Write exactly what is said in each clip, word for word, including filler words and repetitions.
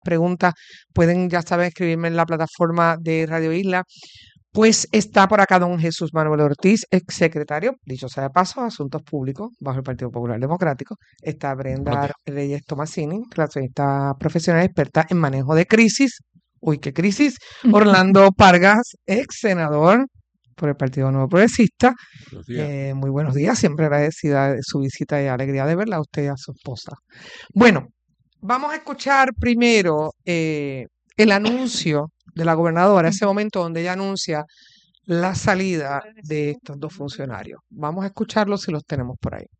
preguntas, pueden, ya saben, escribirme en la plataforma de Radio Isla. Pues está por acá don Jesús Manuel Ortiz, ex secretario, dicho sea de paso, Asuntos Públicos, bajo el Partido Popular Democrático. Está Brenda Reyes Tomasini, relacionista profesional experta en manejo de crisis. Uy, qué crisis. Orlando Pargas, ex senador por el Partido Nuevo Progresista. Eh, muy buenos días, siempre agradecida de su visita y alegría de verla a usted y a su esposa. Bueno, vamos a escuchar primero eh, el anuncio de la gobernadora, ese momento donde ella anuncia la salida de estos dos funcionarios. Vamos a escucharlos si los tenemos por ahí.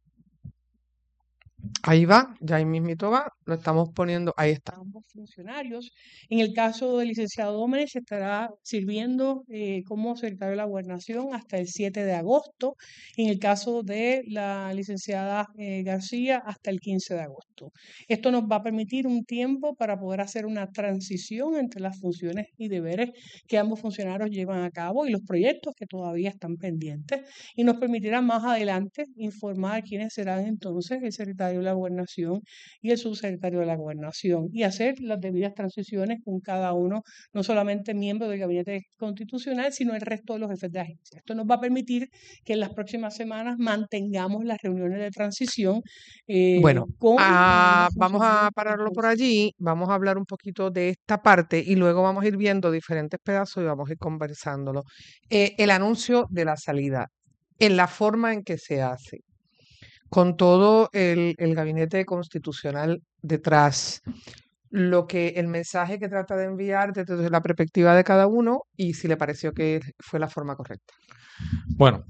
Ahí va, ya ahí mismito va, lo estamos poniendo, ahí está. Ambos funcionarios. En el caso del licenciado Domenech, estará sirviendo eh, como secretario de la Gobernación hasta el siete de agosto. En el caso de la licenciada eh, García, hasta el quince de agosto. Esto nos va a permitir un tiempo para poder hacer una transición entre las funciones y deberes que ambos funcionarios llevan a cabo y los proyectos que todavía están pendientes. Y nos permitirá más adelante informar quiénes serán entonces el secretario de la Gobernación y el subsecretario de la Gobernación y hacer las debidas transiciones con cada uno, no solamente miembro del Gabinete Constitucional, sino el resto de los jefes de agencia. Esto nos va a permitir que en las próximas semanas mantengamos las reuniones de transición. Eh, bueno, con, ah, vamos a pararlo por allí, vamos a hablar un poquito de esta parte y luego vamos a ir viendo diferentes pedazos y vamos a ir conversándolo. Eh, el anuncio de la salida, en la forma en que se hace, con todo el, el gabinete constitucional detrás, lo que el mensaje que trata de enviar desde la perspectiva de cada uno y si le pareció que fue la forma correcta. Bueno,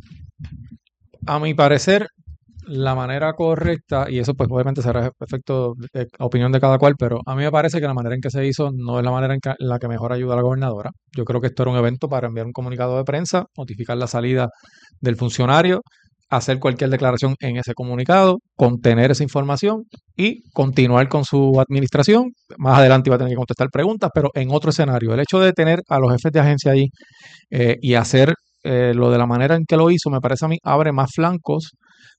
a mi parecer, la manera correcta, y eso pues obviamente será efecto de opinión de cada cual, pero a mí me parece que la manera en que se hizo no es la manera en, que, en la que mejor ayuda a la gobernadora. Yo creo que esto era un evento para enviar un comunicado de prensa, notificar la salida del funcionario, hacer cualquier declaración en ese comunicado, contener esa información y continuar con su administración. Más adelante iba a tener que contestar preguntas, pero en otro escenario. El hecho de tener a los jefes de agencia ahí eh, y hacer eh, lo de la manera en que lo hizo, me parece a mí, abre más flancos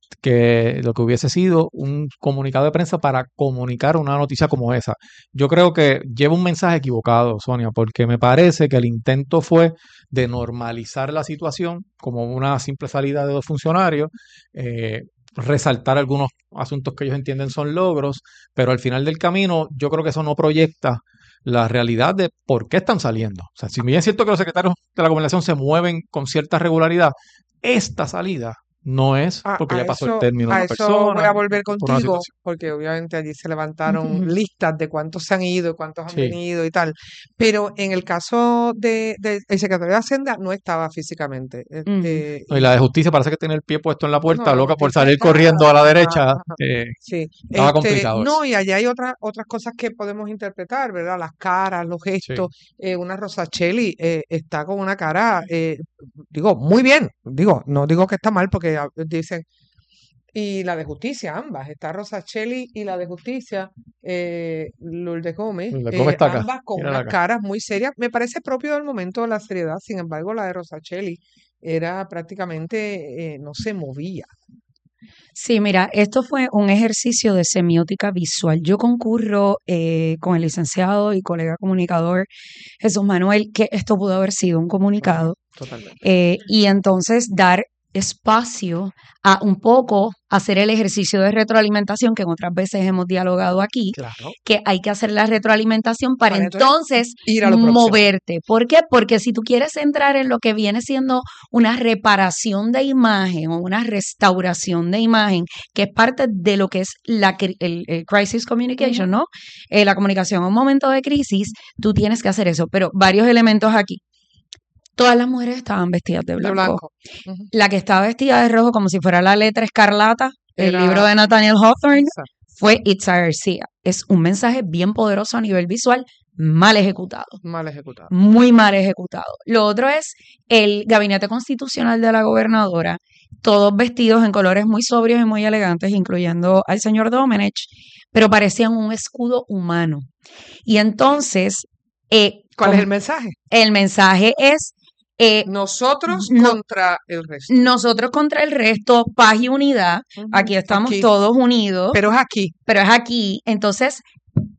que lo que hubiese sido un comunicado de prensa para comunicar una noticia como esa. Yo creo que lleva un mensaje equivocado, Sonia, porque me parece que el intento fue de normalizar la situación como una simple salida de dos funcionarios, eh, resaltar algunos asuntos que ellos entienden son logros, pero al final del camino yo creo que eso no proyecta la realidad de por qué están saliendo. O sea, si bien es cierto que los secretarios de la gobernación se mueven con cierta regularidad, esta salida no es porque a, a ya pasó eso, el término de a una eso persona. voy a volver por contigo, porque obviamente allí se levantaron Ujú. listas de cuántos se han ido y cuántos han Sí. venido y tal. Pero en el caso del de, de secretario de Hacienda no estaba físicamente. Ujú. Eh, No, y la de justicia parece que tiene el pie puesto en la puerta, no, la loca por justicia salir está- corriendo a la ajá, derecha. ajá. eh, Sí, estaba este, complicado eso. no, y allá hay otras otras cosas que podemos interpretar, ¿verdad? Las caras, los gestos. Eh, una Rosachelli eh, está con una cara, eh, digo, muy bien, digo, no digo que está mal porque ah, dicen, y la de justicia, ambas, está Rosachelli y la de justicia, eh, Lourdes Gómez, Lourdes Gómez eh, está acá, ambas con mírala unas acá. caras muy serias. Me parece propio del momento de la seriedad, sin embargo, la de Rosachelli era prácticamente, eh, no se movía. Sí, mira, esto fue un ejercicio de semiótica visual. Yo concurro eh, con el licenciado y colega comunicador Jesús Manuel que esto pudo haber sido un comunicado Totalmente. eh, y entonces dar espacio a un poco hacer el ejercicio de retroalimentación que otras veces hemos dialogado aquí, Claro. que hay que hacer la retroalimentación para, Para entonces ir a lo próximo. moverte. ¿Por qué? Porque si tú quieres entrar en lo que viene siendo una reparación de imagen o una restauración de imagen, que es parte de lo que es la el, el crisis communication, Ujú. ¿no? Eh, la comunicación en un momento de crisis, tú tienes que hacer eso, pero varios elementos aquí. Todas las mujeres estaban vestidas de De blanco. blanco. Ujú. La que estaba vestida de rojo como si fuera la letra escarlata, el Era- libro de Nathaniel Hawthorne, Exacto. fue Itza García. Es un mensaje bien poderoso a nivel visual, mal ejecutado. Mal ejecutado. Muy mal ejecutado. Lo otro es el gabinete constitucional de la gobernadora, todos vestidos en colores muy sobrios y muy elegantes, incluyendo al señor Domenech, pero parecían un escudo humano. Y entonces, eh, ¿Cuál es com- el mensaje? el mensaje es eh, Nosotros no- contra el resto. nosotros contra el resto, paz y unidad. Ujú. Aquí estamos Aquí. todos unidos, Pero es aquí. pero es aquí. Entonces,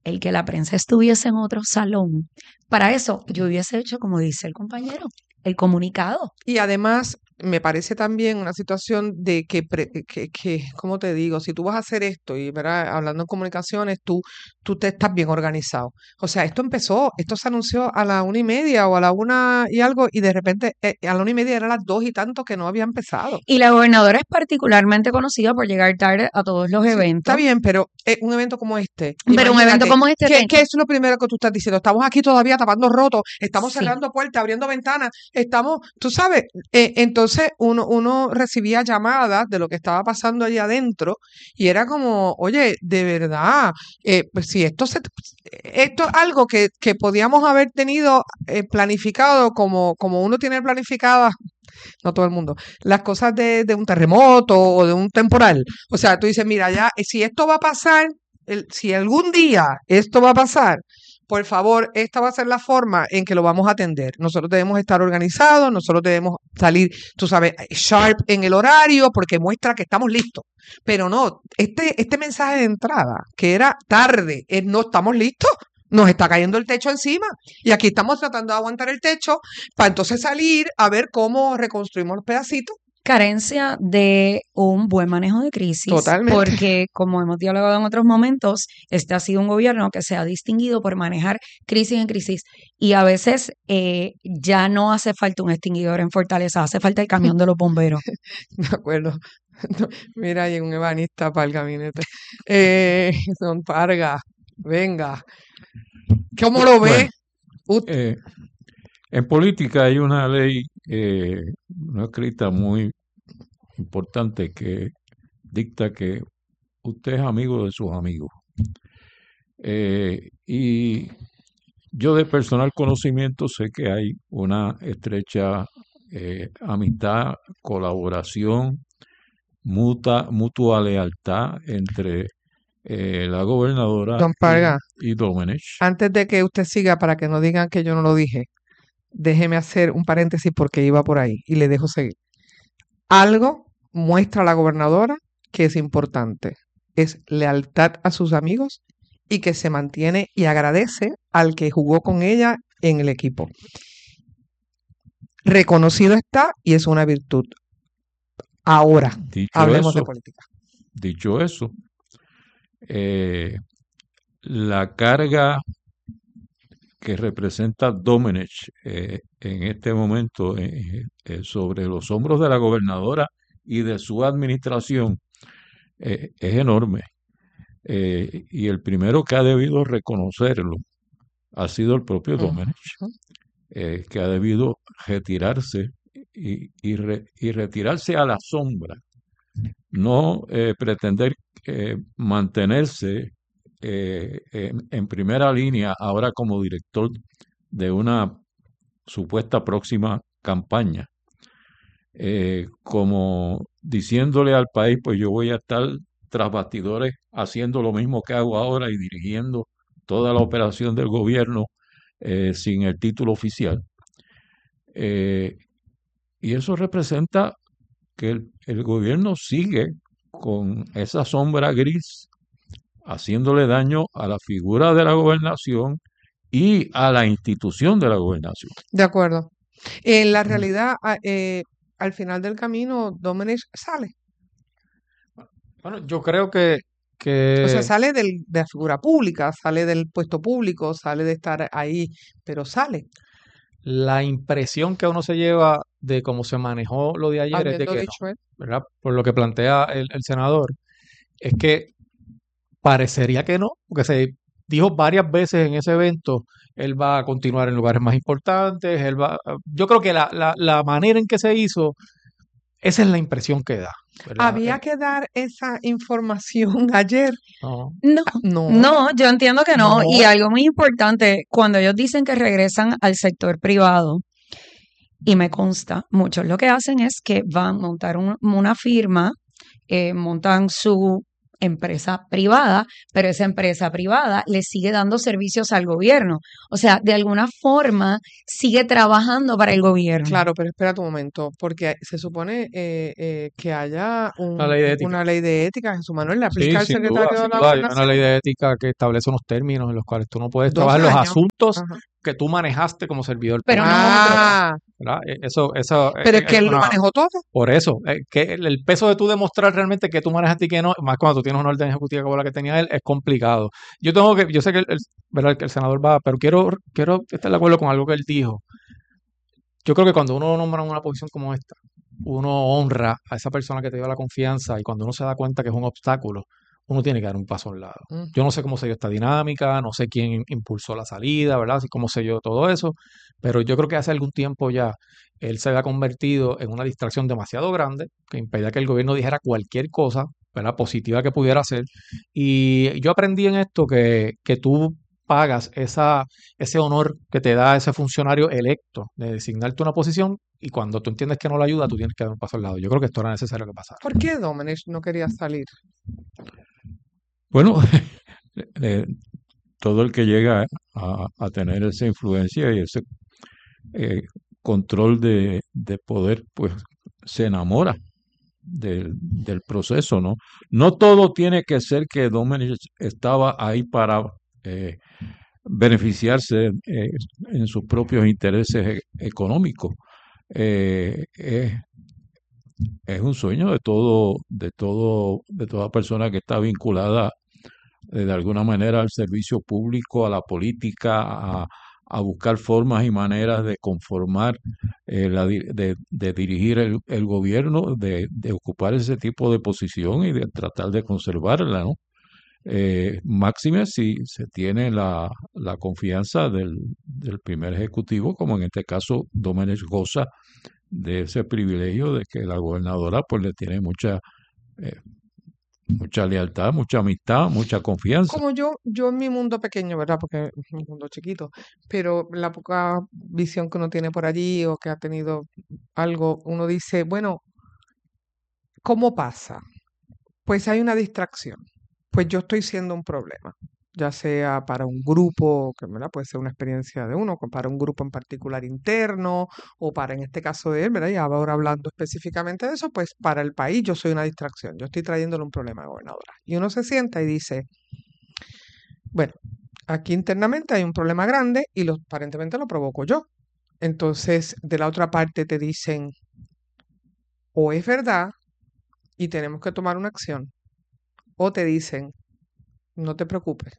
el que la prensa estuviese en otro salón. Para eso yo hubiese hecho, como dice el compañero, el comunicado. Y además, me parece también una situación de que, pre- que, que, ¿cómo te digo? Si tú vas a hacer esto y, ¿verdad? Hablando en comunicaciones, tú, tú te estás bien organizado. O sea, esto empezó, esto se anunció a la una y media o a la una y algo, y de repente eh, a la una y media eran las dos y tanto que no había empezado. Y la gobernadora es particularmente conocida por llegar tarde a todos los Sí, eventos. está bien, pero eh, un evento como este, Pero un evento imagínate, como este, ¿qué, ten- qué es lo primero que tú estás diciendo? Estamos aquí todavía tapando rotos, estamos Sí. cerrando puertas, abriendo ventanas, estamos, tú sabes, eh, entonces uno, uno recibía llamadas de lo que estaba pasando allí adentro y era como, oye, de verdad, eh, pues si esto se, esto es algo que, que podíamos haber tenido eh, planificado como, como uno tiene planificadas, no todo el mundo, las cosas de, de un terremoto o de un temporal. O sea, tú dices, mira, ya, eh, si esto va a pasar, el- si algún día esto va a pasar, por favor, esta va a ser la forma en que lo vamos a atender. Nosotros debemos estar organizados, nosotros debemos salir, tú sabes, sharp en el horario, porque muestra que estamos listos. Pero no, este, este mensaje de entrada, que era tarde, es no estamos listos. Nos está cayendo el techo encima y aquí estamos tratando de aguantar el techo para entonces salir a ver cómo reconstruimos los pedacitos. Carencia de un buen manejo de crisis, Totalmente. porque como hemos dialogado en otros momentos, este ha sido un gobierno que se ha distinguido por manejar crisis en crisis y a veces eh, ya no hace falta un extinguidor en Fortaleza, hace falta el camión de los bomberos. De acuerdo. No, mira, hay un ebanista para el gabinete. Eh, don Parga, venga. ¿Cómo lo ve? Bueno, Ut- eh, en política hay una ley eh, no escrita muy importante que dicta que usted es amigo de sus amigos. Eh, y yo de personal conocimiento sé que hay una estrecha eh, amistad, colaboración, mutua, mutua lealtad entre eh, la gobernadora Don y, Parga, y Domenech. antes de que usted siga, para que no digan que yo no lo dije, déjeme hacer un paréntesis porque iba por ahí y le dejo seguir. Algo muestra la gobernadora que es importante, es lealtad a sus amigos y que se mantiene y agradece al que jugó con ella en el equipo. Reconocido está y es una virtud. Ahora, Dicho hablemos de eso, política. dicho eso, eh, la carga que representa Domenech eh, en este momento eh, eh, sobre los hombros de la gobernadora y de su administración eh, es enorme. Eh, y el primero que ha debido reconocerlo ha sido el propio Domenech, Ujú. eh, que ha debido retirarse y, y, re- y retirarse a la sombra, no eh, pretender eh, mantenerse eh, en, en primera línea ahora como director de una supuesta próxima campaña, eh, como diciéndole al país, pues yo voy a estar tras bastidores haciendo lo mismo que hago ahora y dirigiendo toda la operación del gobierno eh, sin el título oficial. Eh, y eso representa que el, el gobierno sigue con esa sombra gris, haciéndole daño a la figura de la gobernación y a la institución de la gobernación. De acuerdo. En la realidad, a- eh, al final del camino, Domenech sale. Bueno, yo creo que, O sea, que sale del, de la figura pública, sale del puesto público, sale de estar ahí, pero sale. la impresión que uno se lleva de cómo se manejó lo de ayer es de Habiendo que no, dicho él. ¿verdad? Por lo que plantea el, el senador, es que parecería que no, porque se dijo varias veces en ese evento, él va a continuar en lugares más importantes, él va, yo creo que la, la, la manera en que se hizo, esa es la impresión que da, ¿verdad? Había Eh, que dar esa información ayer. no. No, No, no, yo entiendo que no. Y no. algo muy importante, cuando ellos dicen que regresan al sector privado, y me consta, muchos lo que hacen es que van a montar un- una firma, eh, montan su empresa privada, pero esa empresa privada le sigue dando servicios al gobierno. O sea, de alguna forma sigue trabajando para el gobierno. Claro, pero espera un momento, porque se supone eh, eh, que haya un- Una ley de ética. una ley de ética. Jesús Manuel le Sí, aplica al sin duda, secretario de sin la duda. Hay una Gobernación ley de ética que establece unos términos en los cuales tú no puedes doce trabajar los años. asuntos Ajá. que tú manejaste como servidor Pero no público, otros. Ah, ¿verdad? Eh, Eso, eso, eh, pero es eh, que es él lo una, manejó todo. por eso, eh, que el, el peso de tú demostrar realmente que tú manejaste y que no, más cuando tú tienes una orden ejecutiva como la que tenía él, es complicado. Yo tengo que, yo sé que el, el- ¿verdad? que el senador va, pero quiero, quiero estar de acuerdo con algo que él dijo. Yo creo que cuando uno nombra en una posición como esta, uno honra a esa persona que te dio la confianza y cuando uno se da cuenta que es un obstáculo, uno tiene que dar un paso a un lado. Mm. Yo no sé cómo se dio esta dinámica, no sé quién impulsó la salida, ¿verdad? Así cómo se dio todo eso, pero yo creo que hace algún tiempo ya él se había convertido en una distracción demasiado grande que impedía que el gobierno dijera cualquier cosa, ¿verdad? Positiva que pudiera hacer. Y yo aprendí en esto que, que tú pagas esa, ese honor que te da ese funcionario electo de designarte una posición y cuando tú entiendes que no lo ayuda, tú tienes que dar un paso al lado. Yo creo que esto era necesario que pasara. ¿Por qué Domenech no quería salir? Bueno, eh, todo el que llega a, a tener esa influencia y ese eh, control de, de poder, pues se enamora del, del proceso, ¿no? No todo tiene que ser que Domenech estaba ahí para eh, beneficiarse eh, en sus propios intereses e- económicos. Eh, es, es un sueño de todo, de todo, de toda persona que está vinculada eh, de alguna manera al servicio público, a la política, a, a buscar formas y maneras de conformar, eh, la di- de, de dirigir el, el gobierno, de, de ocupar ese tipo de posición y de tratar de conservarla, ¿no? Eh, máxime si se tiene la, la confianza del, del primer ejecutivo, como en este caso Domenech goza de ese privilegio de que la gobernadora pues le tiene mucha eh, mucha lealtad, mucha amistad, mucha confianza. Como yo, yo en mi mundo pequeño, ¿verdad? Porque es un mundo chiquito, pero la poca visión que uno tiene por allí o que ha tenido algo, uno dice, bueno, ¿cómo pasa? Pues hay una distracción. Pues yo estoy siendo un problema, ya sea para un grupo, que ¿verdad? Puede ser una experiencia de uno, o para un grupo en particular interno, o para en este caso de él, ¿verdad? Y ahora hablando específicamente de eso, pues para el país yo soy una distracción, yo estoy trayéndole un problema a la gobernadora. Y uno se sienta y dice, bueno, aquí internamente hay un problema grande y lo, aparentemente lo provoco yo. Entonces, de la otra parte te dicen, o es verdad y tenemos que tomar una acción, o te dicen, no te preocupes,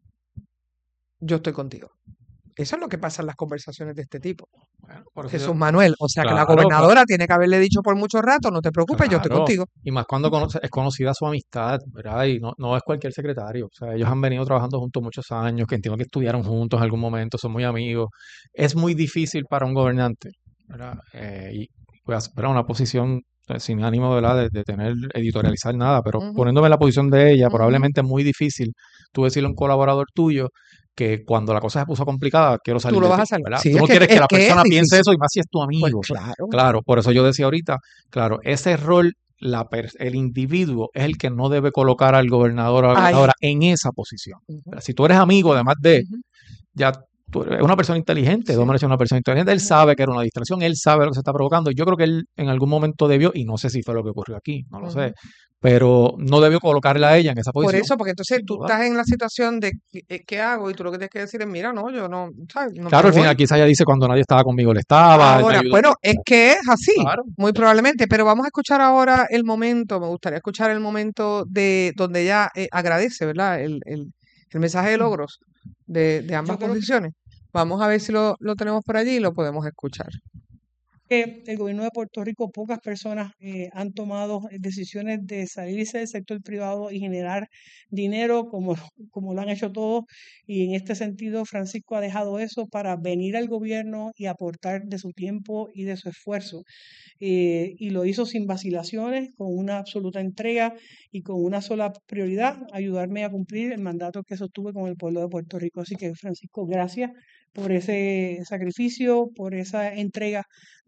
yo estoy contigo. Eso es lo que pasa en las conversaciones de este tipo. Bueno, por eso Jesús yo- Manuel, o sea que la claro, cla- gobernadora tiene que haberle dicho por mucho rato, no te preocupes, yo estoy claro. contigo. Y más cuando conoce- es conocida su amistad, ¿verdad? Y no, no es cualquier secretario. O sea, ellos han venido trabajando juntos muchos años, que entiendo que estudiaron juntos en algún momento, son muy amigos. Es muy difícil para un gobernante, ¿verdad? Eh, y pues, ¿verdad? Una posición eh, sin ánimo, ¿verdad? De, de tener, editorializar nada, pero Ujú, poniéndome en la posición de ella, ujú. probablemente es muy difícil tú decirle a un colaborador tuyo que cuando la cosa se puso complicada, quiero salir Tú lo de vas ti, a salir. ¿verdad? Sí, Tú es no que, quieres que es la que es persona piense difícil. eso y más si es tu Pues amigo. claro. Claro, por eso yo decía ahorita, claro, ese rol, la per- el individuo es el que no debe colocar al gobernador o a la Ahí. gobernadora en esa posición. Ujú, Pero si tú eres amigo, además de, ujú. ya tú eres una persona inteligente, Sí. Domenech es una persona inteligente, él Ujú. sabe que era una distracción, él sabe lo que se está provocando. Yo creo que él en algún momento debió, y no sé si fue lo que ocurrió aquí, no lo sé, Ujú. pero no debió colocarla a ella en esa Por posición, eso, porque entonces sin tú duda. estás en la situación de ¿qué, eh, qué hago? Y tú lo que tienes que decir es, mira, no, yo no, ¿sabes? No Claro, me al final voy. quizá ella dice cuando nadie estaba conmigo, él estaba, él me Ahora, ayudó. bueno, es que es así, Claro. muy probablemente, pero vamos a escuchar ahora el momento, me gustaría escuchar el momento de donde ella eh, agradece, ¿verdad? El, el, el mensaje de logros de, de ambas Yo creo que posiciones. Vamos a ver si lo, lo tenemos por allí y lo podemos escuchar. que el gobierno de Puerto Rico, pocas personas eh, han tomado eh, decisiones de salirse del sector privado y generar dinero como, como lo han hecho todos. Y en este sentido, Francisco ha dejado eso para venir al gobierno y aportar de su tiempo y de su esfuerzo. Eh, y lo hizo sin vacilaciones, con una absoluta entrega y con una sola prioridad, ayudarme a cumplir el mandato que sostuve con el pueblo de Puerto Rico. Así que, Francisco, gracias por ese sacrificio, por esa entrega, no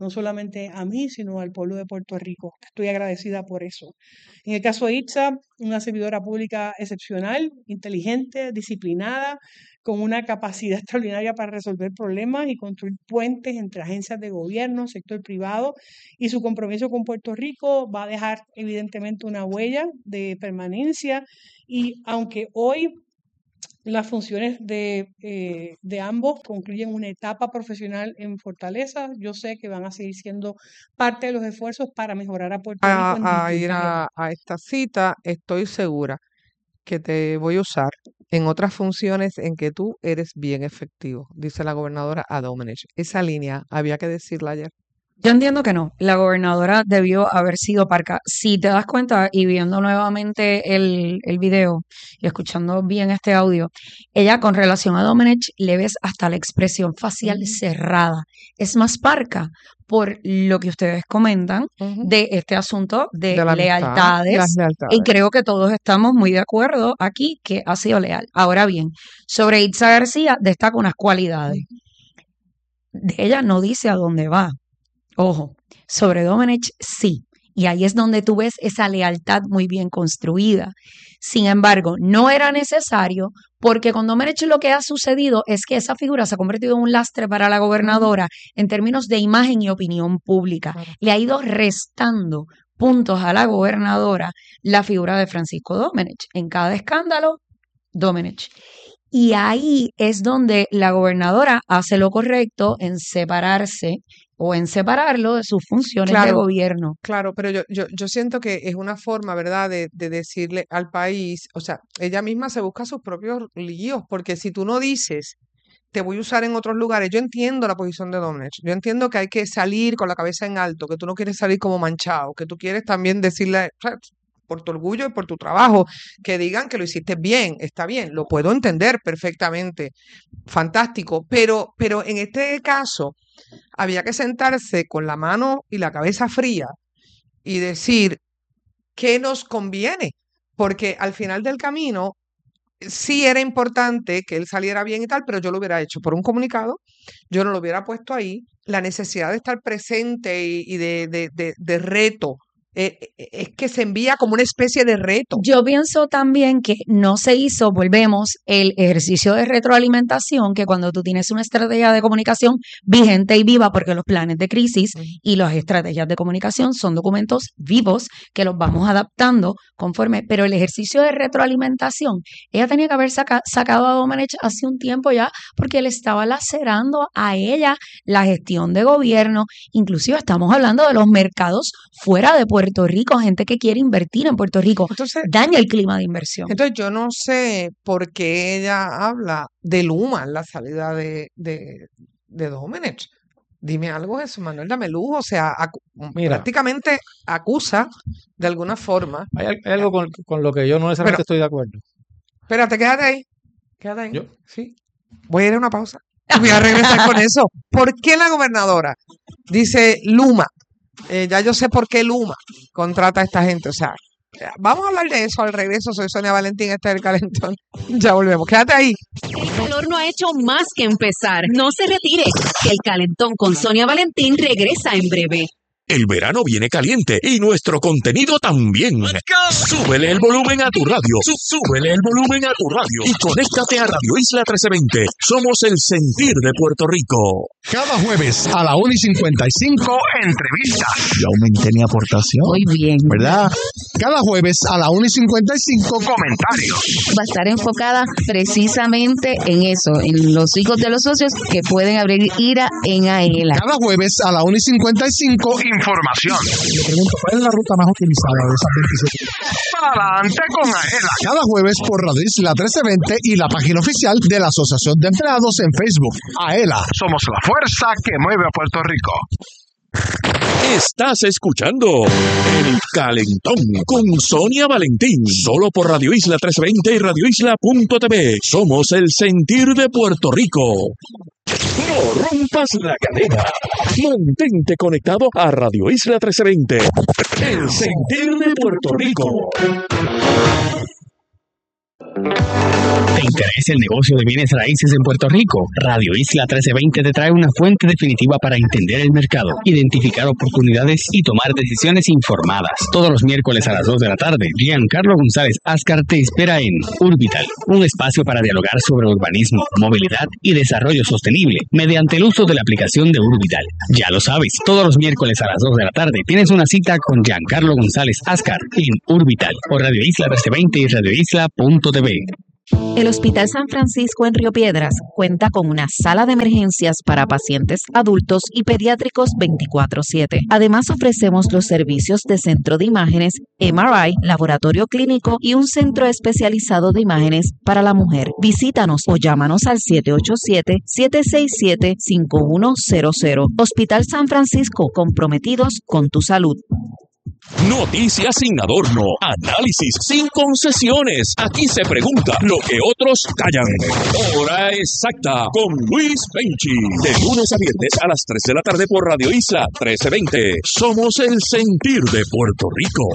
no solamente a mí, sino al pueblo de Puerto Rico. Estoy agradecida por eso. En el caso de Itza, una servidora pública excepcional, inteligente, disciplinada, con una capacidad extraordinaria para resolver problemas y construir puentes entre agencias de gobierno, sector privado, y su compromiso con Puerto Rico va a dejar evidentemente una huella de permanencia. Y aunque hoy las funciones de, eh, de ambos concluyen una etapa profesional en Fortaleza, yo sé que van a seguir siendo parte de los esfuerzos para mejorar a Puerto Rico en A, a ir distintas áreas. a, a esta cita, estoy segura que te voy a usar en otras funciones en que tú eres bien efectivo, dice la gobernadora a Domenech. Esa línea había que decirla ayer. Yo entiendo que no. La gobernadora debió haber sido parca. Si te das cuenta y viendo nuevamente el, el video y escuchando bien este audio, ella con relación a Domenech le ves hasta la expresión facial Ujú, cerrada. Es más parca por lo que ustedes comentan ujú. de este asunto de De la amistad, las lealtades. Y lealtades. creo que todos estamos muy de acuerdo aquí que ha sido leal. Ahora bien, sobre Itza García destaca unas cualidades. De ella no dice a dónde va. Ojo, sobre Domenech sí, y ahí es donde tú ves esa lealtad muy bien construida. Sin embargo, no era necesario porque con Domenech lo que ha sucedido es que esa figura se ha convertido en un lastre para la Ujú, gobernadora en términos de imagen y opinión pública. claro. Le ha ido restando puntos a la gobernadora la figura de Francisco Domenech. En cada escándalo, Domenech. Y ahí es donde la gobernadora hace lo correcto en separarse o en separarlo de sus funciones de Claro, gobierno. claro, pero yo, yo, yo siento que es una forma, ¿verdad?, de, de decirle al país, o sea, ella misma se busca sus propios líos, porque si tú no dices, te voy a usar en otros lugares, yo entiendo la posición de Domenech, yo entiendo que hay que salir con la cabeza en alto, que tú no quieres salir como manchado, que tú quieres también decirle, o sea, por tu orgullo y por tu trabajo, que digan que lo hiciste bien, está bien, lo puedo entender perfectamente, fantástico, pero, pero en este caso había que sentarse con la mano y la cabeza fría y decir qué nos conviene, porque al final del camino sí era importante que él saliera bien y tal, pero yo lo hubiera hecho por un comunicado, yo no lo hubiera puesto ahí, la necesidad de estar presente y, y de, de, de, de reto, eh, eh, es que se envía como una especie de reto. Yo pienso también que no se hizo, volvemos, el ejercicio de retroalimentación, que cuando tú tienes una estrategia de comunicación vigente y viva, porque los planes de crisis Ujú. y las estrategias de comunicación son documentos vivos que los vamos adaptando conforme, pero el ejercicio de retroalimentación, ella tenía que haber saca- sacado a Domenech hace un tiempo ya, porque le estaba lacerando a ella la gestión de gobierno, inclusive estamos hablando de los mercados fuera de Puerto Rico, gente que quiere invertir en Puerto Rico, Entonces, daña el clima de inversión. entonces yo no sé por qué ella habla de Luma en la salida de, de, de Domenech. Dime algo, Jesús Manuel, dame luz, o sea, acu- Mira, prácticamente acusa de alguna forma. hay, al- hay algo con, con lo que yo no Pero, necesariamente estoy de acuerdo. espérate, quédate ahí, quédate ahí, Yo, sí. Voy a ir a una pausa y voy a regresar con eso. ¿Por qué la gobernadora dice Luma? Eh, ya yo sé por qué Luma contrata a esta gente, o sea, ya, vamos a hablar de eso al regreso. Soy Sonia Valentín, este es El Calentón. Ya volvemos, quédate ahí. El calor no ha hecho más que empezar. No se retire, que el calentón con Sonia Valentín regresa en breve. El verano viene caliente y nuestro contenido también. Súbele el volumen a tu radio. Sú- Súbele el volumen a tu radio. Y conéctate a Radio Isla trece veinte. Somos el sentir de Puerto Rico. Cada jueves a la una y cincuenta y cinco, entrevista. Yo aumenté mi aportación, Muy bien. ¿verdad? Cada jueves a la una y cincuenta y cinco, comentarios. Va a estar enfocada precisamente en eso, en los hijos de los socios que pueden abrir ira en AELA. Cada jueves a la una y cincuenta y cinco, información. Le pregunto, ¿cuál es la ruta más utilizada de esas veintisiete? Adelante con AELA. Cada jueves por Radio Isla trece veinte y la página oficial de la Asociación de Empleados en Facebook. AELA, somos la fuerza que mueve a Puerto Rico. Estás escuchando El Calentón con Sonia Valentín. Solo por Radio Isla trece veinte y radio isla punto t v. Somos el sentir de Puerto Rico. No rompas la cadena. Mantente conectado a Radio Isla trece veinte. El sentir de Puerto Rico. ¿Te interesa el negocio de bienes raíces en Puerto Rico? Radio Isla trece veinte te trae una fuente definitiva para entender el mercado, identificar oportunidades y tomar decisiones informadas. Todos los miércoles a las dos de la tarde, Giancarlo González Ascar te espera en Urbital, un espacio para dialogar sobre urbanismo, movilidad y desarrollo sostenible mediante el uso de la aplicación de Urbital. Ya lo sabes, todos los miércoles a las dos de la tarde tienes una cita con Giancarlo González Ascar en Urbital por Radio Isla trece veinte y radio isla punto t v. El Hospital San Francisco en Río Piedras cuenta con una sala de emergencias para pacientes adultos y pediátricos veinticuatro siete. Además, ofrecemos los servicios de centro de imágenes, M R I, laboratorio clínico y un centro especializado de imágenes para la mujer. Visítanos o llámanos al siete ocho siete, siete seis siete, cinco uno cero cero. Hospital San Francisco, comprometidos con tu salud. Noticias sin adorno, análisis sin concesiones. Aquí se pregunta lo que otros callan. Hora exacta con Luis Penchi. De lunes a viernes a las tres de la tarde por Radio Isla trece veinte. Somos el sentir de Puerto Rico.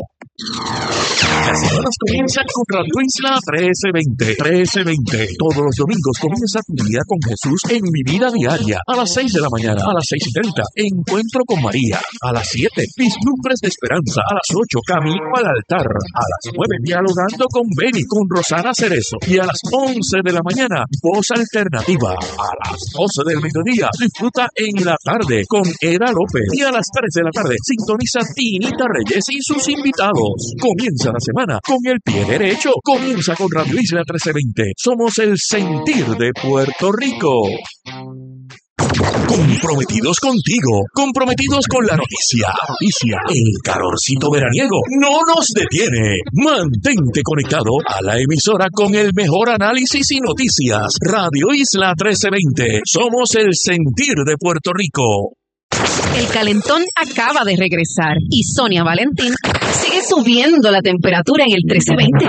Las semanas comienzan con Radio Isla trece veinte. trece veinte. Todos los domingos comienza tu día con Jesús en Mi Vida Diaria. A las seis de la mañana, a las seis y treinta, Encuentro con María. A las siete, Vislumbres de Esperanza. A las ocho, Camino al Altar. A las nueve, Dialogando con Beni, con Rosana Cerezo. Y a las once de la mañana, Voz Alternativa. A las doce del mediodía, disfruta en la tarde con Eda López. Y a las tres de la tarde, sintoniza Tinita Reyes y sus invitados. Comienza la semana con el pie derecho. Comienza con Radio Isla trece veinte. Somos el sentir de Puerto Rico. Comprometidos contigo, comprometidos con la noticia. Noticia, el calorcito veraniego no nos detiene. Mantente conectado a la emisora con el mejor análisis y noticias. Radio Isla trece veinte. Somos el sentir de Puerto Rico. El calentón acaba de regresar y Sonia Valentín sigue subiendo la temperatura en el trece veinte.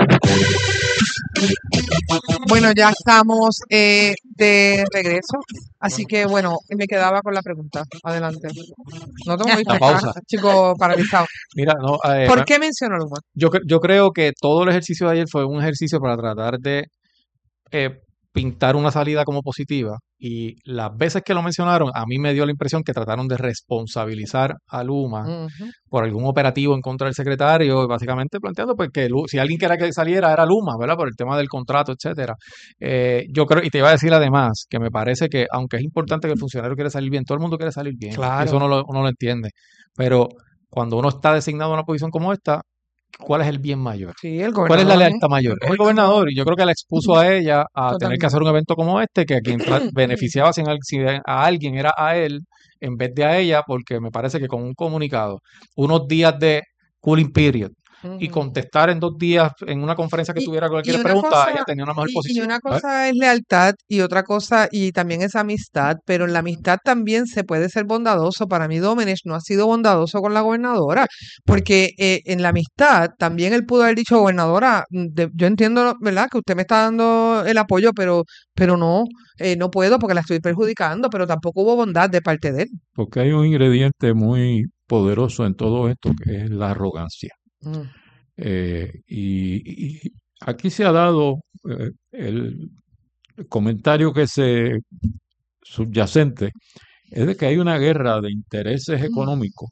Bueno, ya estamos eh, de regreso, así que bueno, me quedaba con la pregunta. Adelante. No te moviste, pausa. chico paralizado. Mira, no, eh, ¿Por qué mencionó Luma? Yo, yo creo que todo el ejercicio de ayer fue un ejercicio para tratar de eh, pintar una salida como positiva, y las veces que lo mencionaron, a mí me dio la impresión que trataron de responsabilizar a Luma uh-huh. por algún operativo en contra del secretario, básicamente planteando pues que si alguien quería que saliera era Luma, ¿verdad? Por el tema del contrato, etcétera. Eh, yo creo, y te iba a decir además, que me parece que aunque es importante que el funcionario quiera salir bien, todo el mundo quiere salir bien, claro. Eso uno lo, uno lo entiende, pero cuando uno está designado a una posición como esta, ¿cuál es el bien mayor? Sí, el ¿Cuál es la lealtad mayor? Es el gobernador, y yo creo que la expuso a ella a Totalmente. tener que hacer un evento como este, que a quien beneficiaba si a alguien era a él en vez de a ella, porque me parece que con un comunicado, unos días de cooling period, uh-huh. y contestar en dos días en una conferencia que y, tuviera cualquier pregunta, cosa, ella tenía una mejor y, posición. Y una cosa ¿eh? es lealtad y otra cosa, y también es amistad, pero en la amistad también se puede ser bondadoso. Para mí Domenech no ha sido bondadoso con la gobernadora, porque eh, en la amistad también él pudo haber dicho, gobernadora, de, yo entiendo, ¿verdad?, que usted me está dando el apoyo, pero, pero no, eh, no puedo porque la estoy perjudicando, pero tampoco hubo bondad de parte de él. Porque hay un ingrediente muy poderoso en todo esto, que es la arrogancia. Mm. Eh, y, y aquí se ha dado eh, el, el comentario que se subyacente es de que hay una guerra de intereses económicos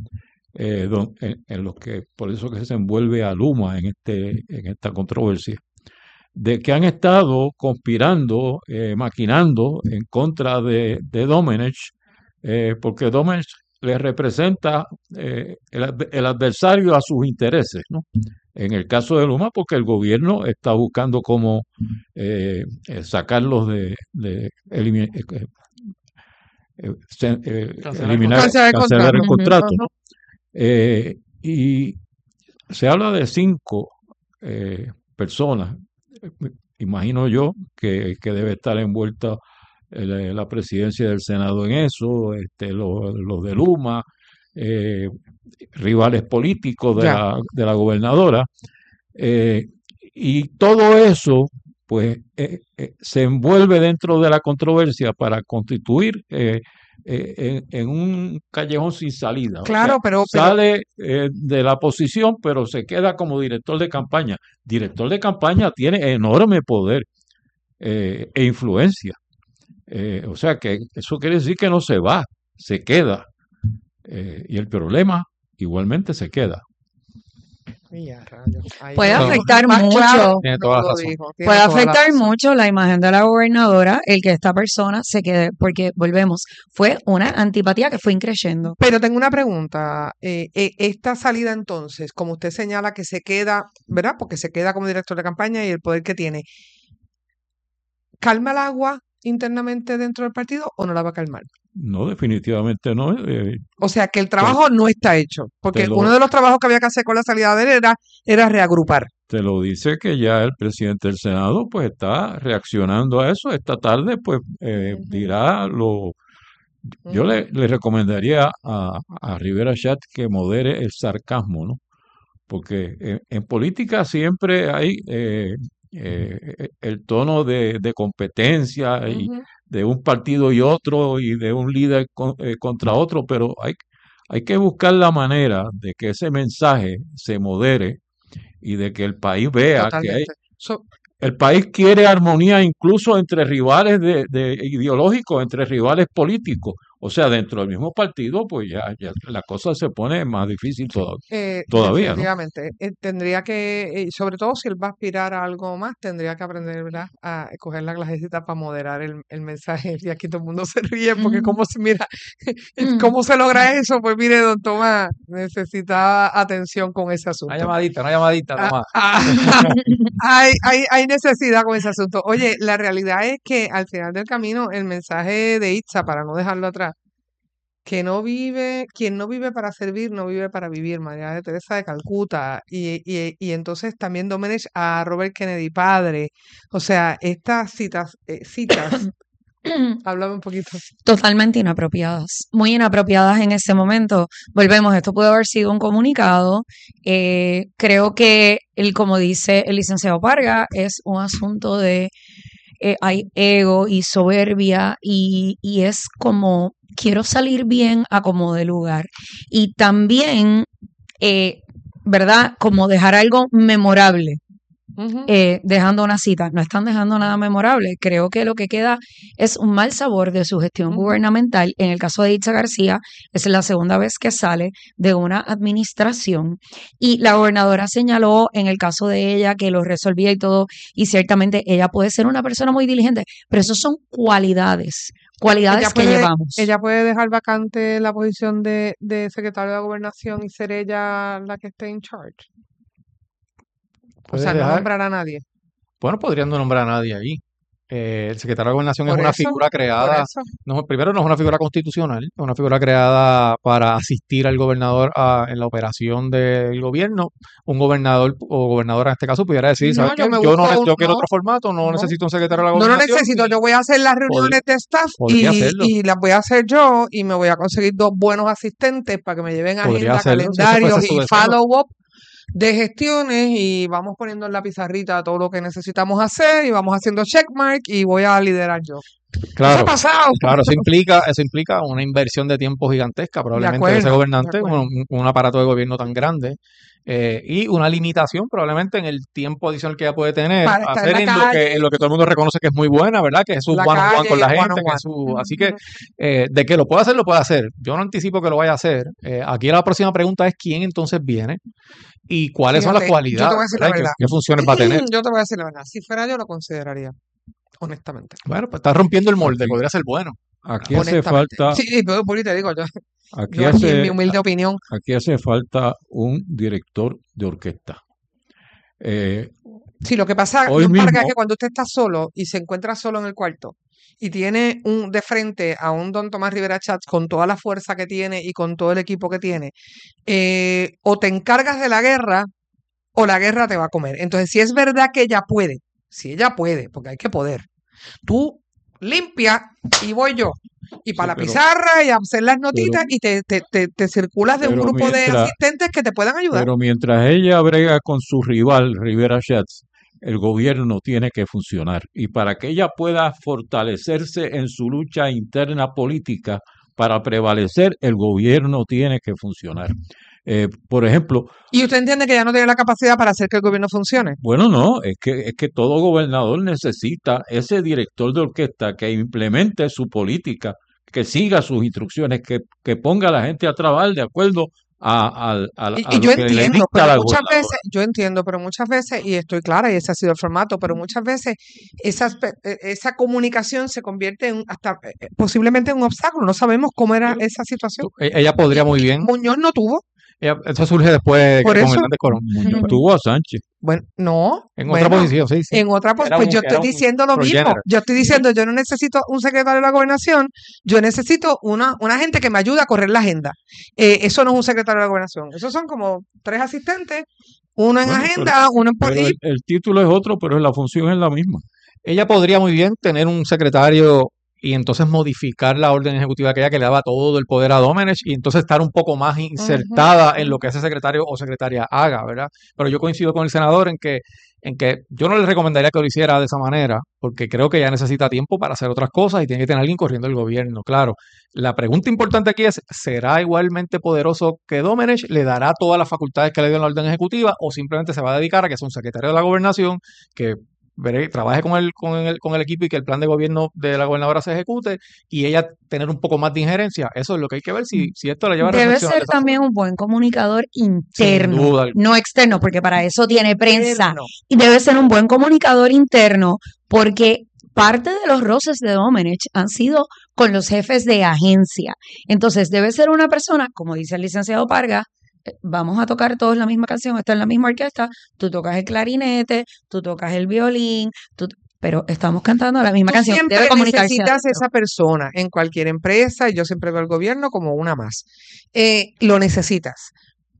eh, don, en, en los que por eso que se envuelve a Luma en este en esta controversia, de que han estado conspirando, eh, maquinando en contra de, de Domenech, eh, porque Domenech le representa eh, el, el adversario a sus intereses, ¿no? En el caso de Luma, porque el gobierno está buscando cómo eh, eh, sacarlos de, de eliminar, eh, eh, eh, eliminar cancelar, cancelar el contrato, ¿no? Eh, y se habla de cinco eh, personas, imagino yo que, que debe estar envuelta La, la presidencia del Senado en eso, este, los, los de Luma, eh, rivales políticos de la, de la gobernadora, eh, y todo eso pues eh, eh, se envuelve dentro de la controversia para constituir eh, eh, en, en un callejón sin salida. O Claro, sea, pero, pero sale eh, de la posición, pero se queda como director de campaña. Director de campaña tiene enorme poder eh, e influencia. Eh, o sea que eso quiere decir que no se va, se queda. Eh, y el problema igualmente se queda. Ya, rayos. Ahí Puede no, afectar más mucho, claro Tiene no toda la lo razón. dijo, tiene puede toda la afectar razón. mucho la imagen de la gobernadora el que esta persona se quede, porque volvemos, fue una antipatía que fue increciendo. Pero tengo una pregunta. eh, eh, esta salida entonces, como usted señala que se queda, ¿verdad? Porque se queda como director de campaña y el poder que tiene, ¿calma el agua internamente dentro del partido o no la va a calmar? No, definitivamente no. eh, O sea, que el te, trabajo no está hecho, porque te uno lo, de los trabajos que había que hacer con la salida de él era, era reagrupar. te lo dice que ya el presidente del Senado pues está reaccionando a eso. Esta tarde pues eh, Ujú, dirá lo... Yo ujú. le, le recomendaría a, a Rivera Chat que modere el sarcasmo, ¿no? Porque en, en política siempre hay eh, eh, el tono de, de competencia y Ujú. de un partido y otro y de un líder con- eh, contra otro, pero hay, hay que buscar la manera de que ese mensaje se modere y de que el país vea que hay, Totalmente. So- el país quiere armonía incluso entre rivales de, de ideológicos, entre rivales políticos. O sea, dentro del mismo partido, pues ya, ya la cosa se pone más difícil toda- Eh, todavía, ¿no? definitivamente. Eh, tendría que, eh, sobre todo si él va a aspirar a algo más, tendría que aprender, ¿verdad? A coger la clasecita para moderar el, el mensaje. Y aquí todo el mundo se ríe porque Mm, cómo se mira, mm. cómo se logra eso. Pues mire, don Tomás, necesita atención con ese Una asunto. llamadita, una llamadita, Ah, Tomás. ah, hay, hay, hay necesidad con ese asunto. Oye, la realidad es que al final del camino, el mensaje de Itza, para no dejarlo atrás, que no vive, quien no vive para servir, no vive para vivir, María de Teresa de Calcuta, y, y, y entonces también Domenech a Robert Kennedy padre. O sea, estas citas, eh, citas, háblame un poquito. Totalmente inapropiadas, muy inapropiadas en ese momento. Volvemos, esto pudo haber sido un comunicado. eh, creo que, el, como dice el licenciado Parga, es un asunto de eh, hay ego y soberbia y, y es como quiero salir bien a como de lugar. Y también, eh, ¿verdad? Como dejar algo memorable. Ujú. eh, dejando una cita, no están dejando nada memorable. Creo que lo que queda es un mal sabor de su gestión Ujú. gubernamental. En el caso de Itza García, es la segunda vez que sale de una administración y la gobernadora señaló en el caso de ella que lo resolvía y todo, y ciertamente ella puede ser una persona muy diligente, pero eso son cualidades, cualidades Ella que puede, llevamos. ella puede dejar vacante la posición de, de secretario de la gobernación y ser ella la que esté en charge. O Puede sea, no dejar, nombrar a nadie. bueno, podrían no nombrar a nadie ahí. Eh, el secretario de Gobernación es Por una eso, figura por creada, eso. no, primero no es una figura constitucional, es una figura creada para asistir al gobernador a- en la operación del gobierno. Un gobernador o gobernadora en este caso pudiera decir, ¿sabes No, qué? yo me Yo no busco ne- un, yo quiero no, otro formato, no no, necesito un secretario de la no lo Gobernación necesito. y Yo voy a hacer las podría, reuniones de staff podría y, hacerlo, y las voy a hacer yo y me voy a conseguir dos buenos asistentes para que me lleven podría agenda, hacerlo, si ese calendarios fuese su y deseo. follow-up de gestiones y vamos poniendo en la pizarrita todo lo que necesitamos hacer y vamos haciendo checkmark y voy a liderar yo. Eso ha Claro, pasado. claro, eso implica, eso implica una inversión de tiempo gigantesca, De probablemente de ese acuerdo, de gobernante, acuerdo. un, un aparato de gobierno tan grande, eh, y una limitación probablemente en el tiempo adicional que ella puede tener, Para estar en hacer la en lo que, calle, en lo que todo el mundo reconoce que es muy buena, ¿verdad? Que es su la one on one calle con y la el one gente, on que one. es su, así que Ujú. eh, de que lo puede hacer, lo puede hacer. Yo no anticipo que lo vaya a hacer. Eh, aquí la próxima pregunta es quién entonces viene y cuáles son las Fíjate, yo te voy a cualidades, decir la ¿verdad? Y qué, verdad. qué funciones va a tener. Yo te voy a decir la verdad. Si fuera yo lo consideraría, honestamente. Bueno, pues está rompiendo el molde, Aquí, podría ser bueno. aquí hace Honestamente. falta, Sí, pero por ahí te digo yo. aquí Yo aquí en mi hace, humilde opinión. aquí hace falta un director de orquesta. Eh, Sí, lo que pasa, hoy don Parga, es mismo, que cuando usted está solo y se encuentra solo en el cuarto y tiene un de frente a un don Tomás Rivera Chatz con toda la fuerza que tiene y con todo el equipo que tiene, eh, o te encargas de la guerra o la guerra te va a comer. Entonces, si es verdad que ella puede, si ella puede, porque hay que poder, tú limpia y voy yo. Y sí, para la pero, pizarra y a hacer las pero, notitas y te, te, te, te circulas de un pero grupo de mientras, asistentes que te puedan ayudar. pero mientras ella brega con su rival, Rivera Schatz, el gobierno tiene que funcionar. Y para que ella pueda fortalecerse en su lucha interna política, para prevalecer, el gobierno tiene que funcionar. Eh, por ejemplo, ¿Y usted entiende que ya no tiene la capacidad para hacer que el gobierno funcione? bueno, no, es que, es que todo gobernador necesita ese director de orquesta que implemente su política, que siga sus instrucciones, que, que ponga a la gente a trabajar de acuerdo a, a, a, Y, a y lo yo que le entiendo, dicta pero la muchas gobernadora. veces, yo entiendo, pero muchas veces, y estoy clara, y ese ha sido el formato, pero muchas veces esas pe- eh, esa comunicación se convierte en hasta eh, posiblemente en un obstáculo. No sabemos cómo era esa situación. Tú- e- Ella Y, podría muy y bien, Muñoz no tuvo, ella- eso surge después de por que con eso. Hernández Colón, Muñoz Ujú. tuvo a Sánchez. Bueno, no, en otra bueno, posición, sí, sí. en otra pos- Era pues un, yo era estoy un diciendo lo mismo. progenitor. Yo estoy diciendo, yo no necesito un secretario de la gobernación, yo necesito una, una gente que me ayude a correr la agenda. Eh, eso no es un secretario de la gobernación. Esos son como tres asistentes, uno en Bueno, pero, agenda, uno en po- pero y el, el título es otro, pero la función es la misma. Ella podría muy bien tener un secretario y entonces modificar la orden ejecutiva aquella que le daba todo el poder a Domenech y entonces estar un poco más Ujú, insertada en lo ujú. que ese secretario o secretaria haga, ¿verdad? Pero yo coincido con el senador en que, en que yo no le recomendaría que lo hiciera de esa manera, porque creo que ella necesita tiempo para hacer otras cosas y tiene que tener alguien corriendo el gobierno. Claro, la pregunta importante aquí es, ¿será igualmente poderoso que Domenech? ¿Le dará todas las facultades que le dio en la orden ejecutiva o simplemente se va a dedicar a que sea un secretario de la gobernación que veré, trabaje con el, con el, con el equipo y que el plan de gobierno de la gobernadora se ejecute y ella tener un poco más de injerencia? Eso es lo que hay que ver si, si esto la lleva a Debe reflexionar de ser esa forma. también un buen comunicador Sin interno, duda alguna. no externo, porque para eso tiene prensa. Interno. Y debe ser un buen comunicador interno, porque parte de los roces de Domenech han sido con los jefes de agencia. Entonces, debe ser una persona, como dice el licenciado Parga, eh, vamos a tocar todos la misma canción, está en la misma orquesta, tú tocas el clarinete, tú tocas el violín, tú- pero estamos cantando la misma Tú canción. siempre Debe comunicarse necesitas adentro. esa persona en cualquier empresa, y yo siempre veo al gobierno como una más. Eh, lo necesitas,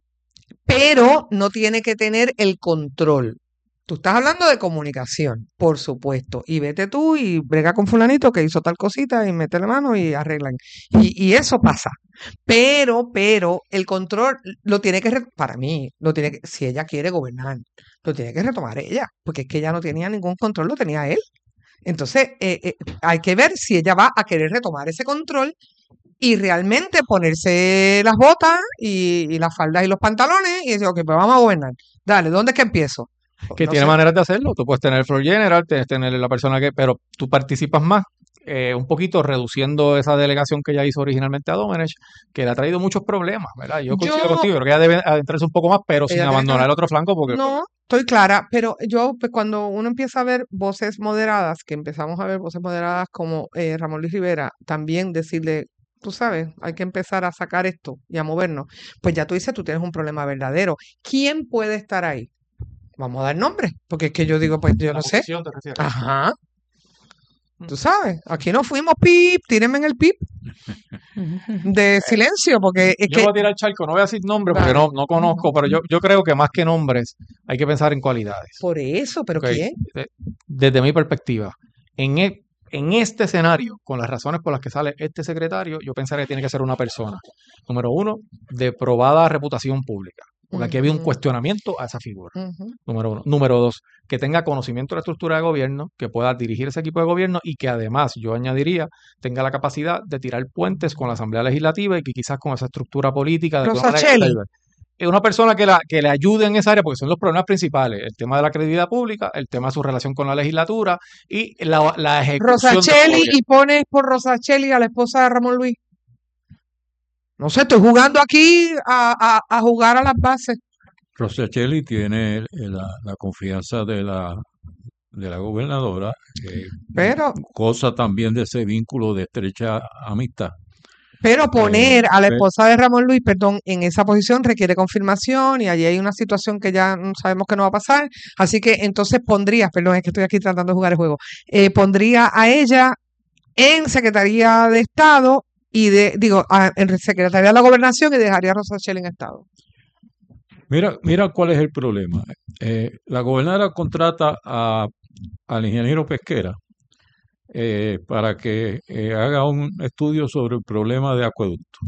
pero no tiene que tener el control. Tú estás hablando de comunicación, por supuesto, y vete tú y brega con fulanito que hizo tal cosita y mete la mano y arreglan. Y, y eso pasa. Pero, pero, el control lo tiene que, re- para mí, lo tiene que, si ella quiere gobernar, lo tiene que retomar ella, porque es que ella no tenía ningún control, lo tenía él. Entonces, eh, eh, hay que ver si ella va a querer retomar ese control y realmente ponerse las botas y, y las faldas y los pantalones y decir, ok, pues vamos a gobernar. Dale, ¿dónde es que empiezo? Pues Que no tiene sé. maneras de hacerlo. Tú puedes tener el floor general, tienes tener la persona que, pero tú participas más, eh, un poquito reduciendo esa delegación que ella hizo originalmente a Domenech, que le ha traído muchos problemas, ¿verdad? Yo coincido Yo, contigo, creo que ella debe adentrarse un poco más, pero sin ella tiene que, abandonar el otro flanco, porque no, estoy clara, pero yo, pues cuando uno empieza a ver voces moderadas, que empezamos a ver voces moderadas como eh, Ramón Luis Rivera, también decirle, tú sabes, hay que empezar a sacar esto y a movernos, pues ya tú dices, tú tienes un problema verdadero. ¿Quién puede estar ahí? Vamos a dar nombre, porque es que yo digo, pues yo la no sé. posición te refieres. Ajá, tú sabes, aquí no fuimos pip, tírenme en el pip de silencio, porque es Yo que, voy a tirar charco, no voy a decir nombres porque dale, no, no conozco, pero yo, yo creo que más que nombres hay que pensar en cualidades. por eso, pero Ok, ¿quién? de- Desde mi perspectiva, en, e- en este escenario, con las razones por las que sale este secretario, yo pensaría que tiene que ser una persona, número uno, de probada reputación pública, porque aquí había un Ujú, cuestionamiento a esa figura, ujú. número uno. Número dos, que tenga conocimiento de la estructura de gobierno, que pueda dirigir ese equipo de gobierno y que además, yo añadiría, tenga la capacidad de tirar puentes con la Asamblea Legislativa y que quizás con esa estructura política de alguna manera le Rosachelli, ayude. Es una persona que, la, que le ayude en esa área, porque son los problemas principales, el tema de la credibilidad pública, el tema de su relación con la legislatura y la, la ejecución de su Rosachelli, gobierno. y pones por Rosachelli a la esposa de Ramón Luis. No sé, estoy jugando aquí a, a, a jugar a las bases. Rosachelli tiene la, la confianza de la, de la gobernadora, eh, Pero, cosa también de ese vínculo de estrecha amistad. pero Eh, poner a la pe- esposa de Ramón Luis, perdón, en esa posición requiere confirmación y allí hay una situación que ya mm, sabemos que no va a pasar. Así que entonces pondría, perdón, es que estoy aquí tratando de jugar el juego, eh, pondría a ella en Secretaría de Estado y de, digo, a- en Secretaría de la Gobernación y dejaría a Rosachelli en Estado. Mira, mira cuál es el problema. Eh, la gobernadora contrata a, al ingeniero Pesquera eh, para que eh, haga un estudio sobre el problema de acueducto.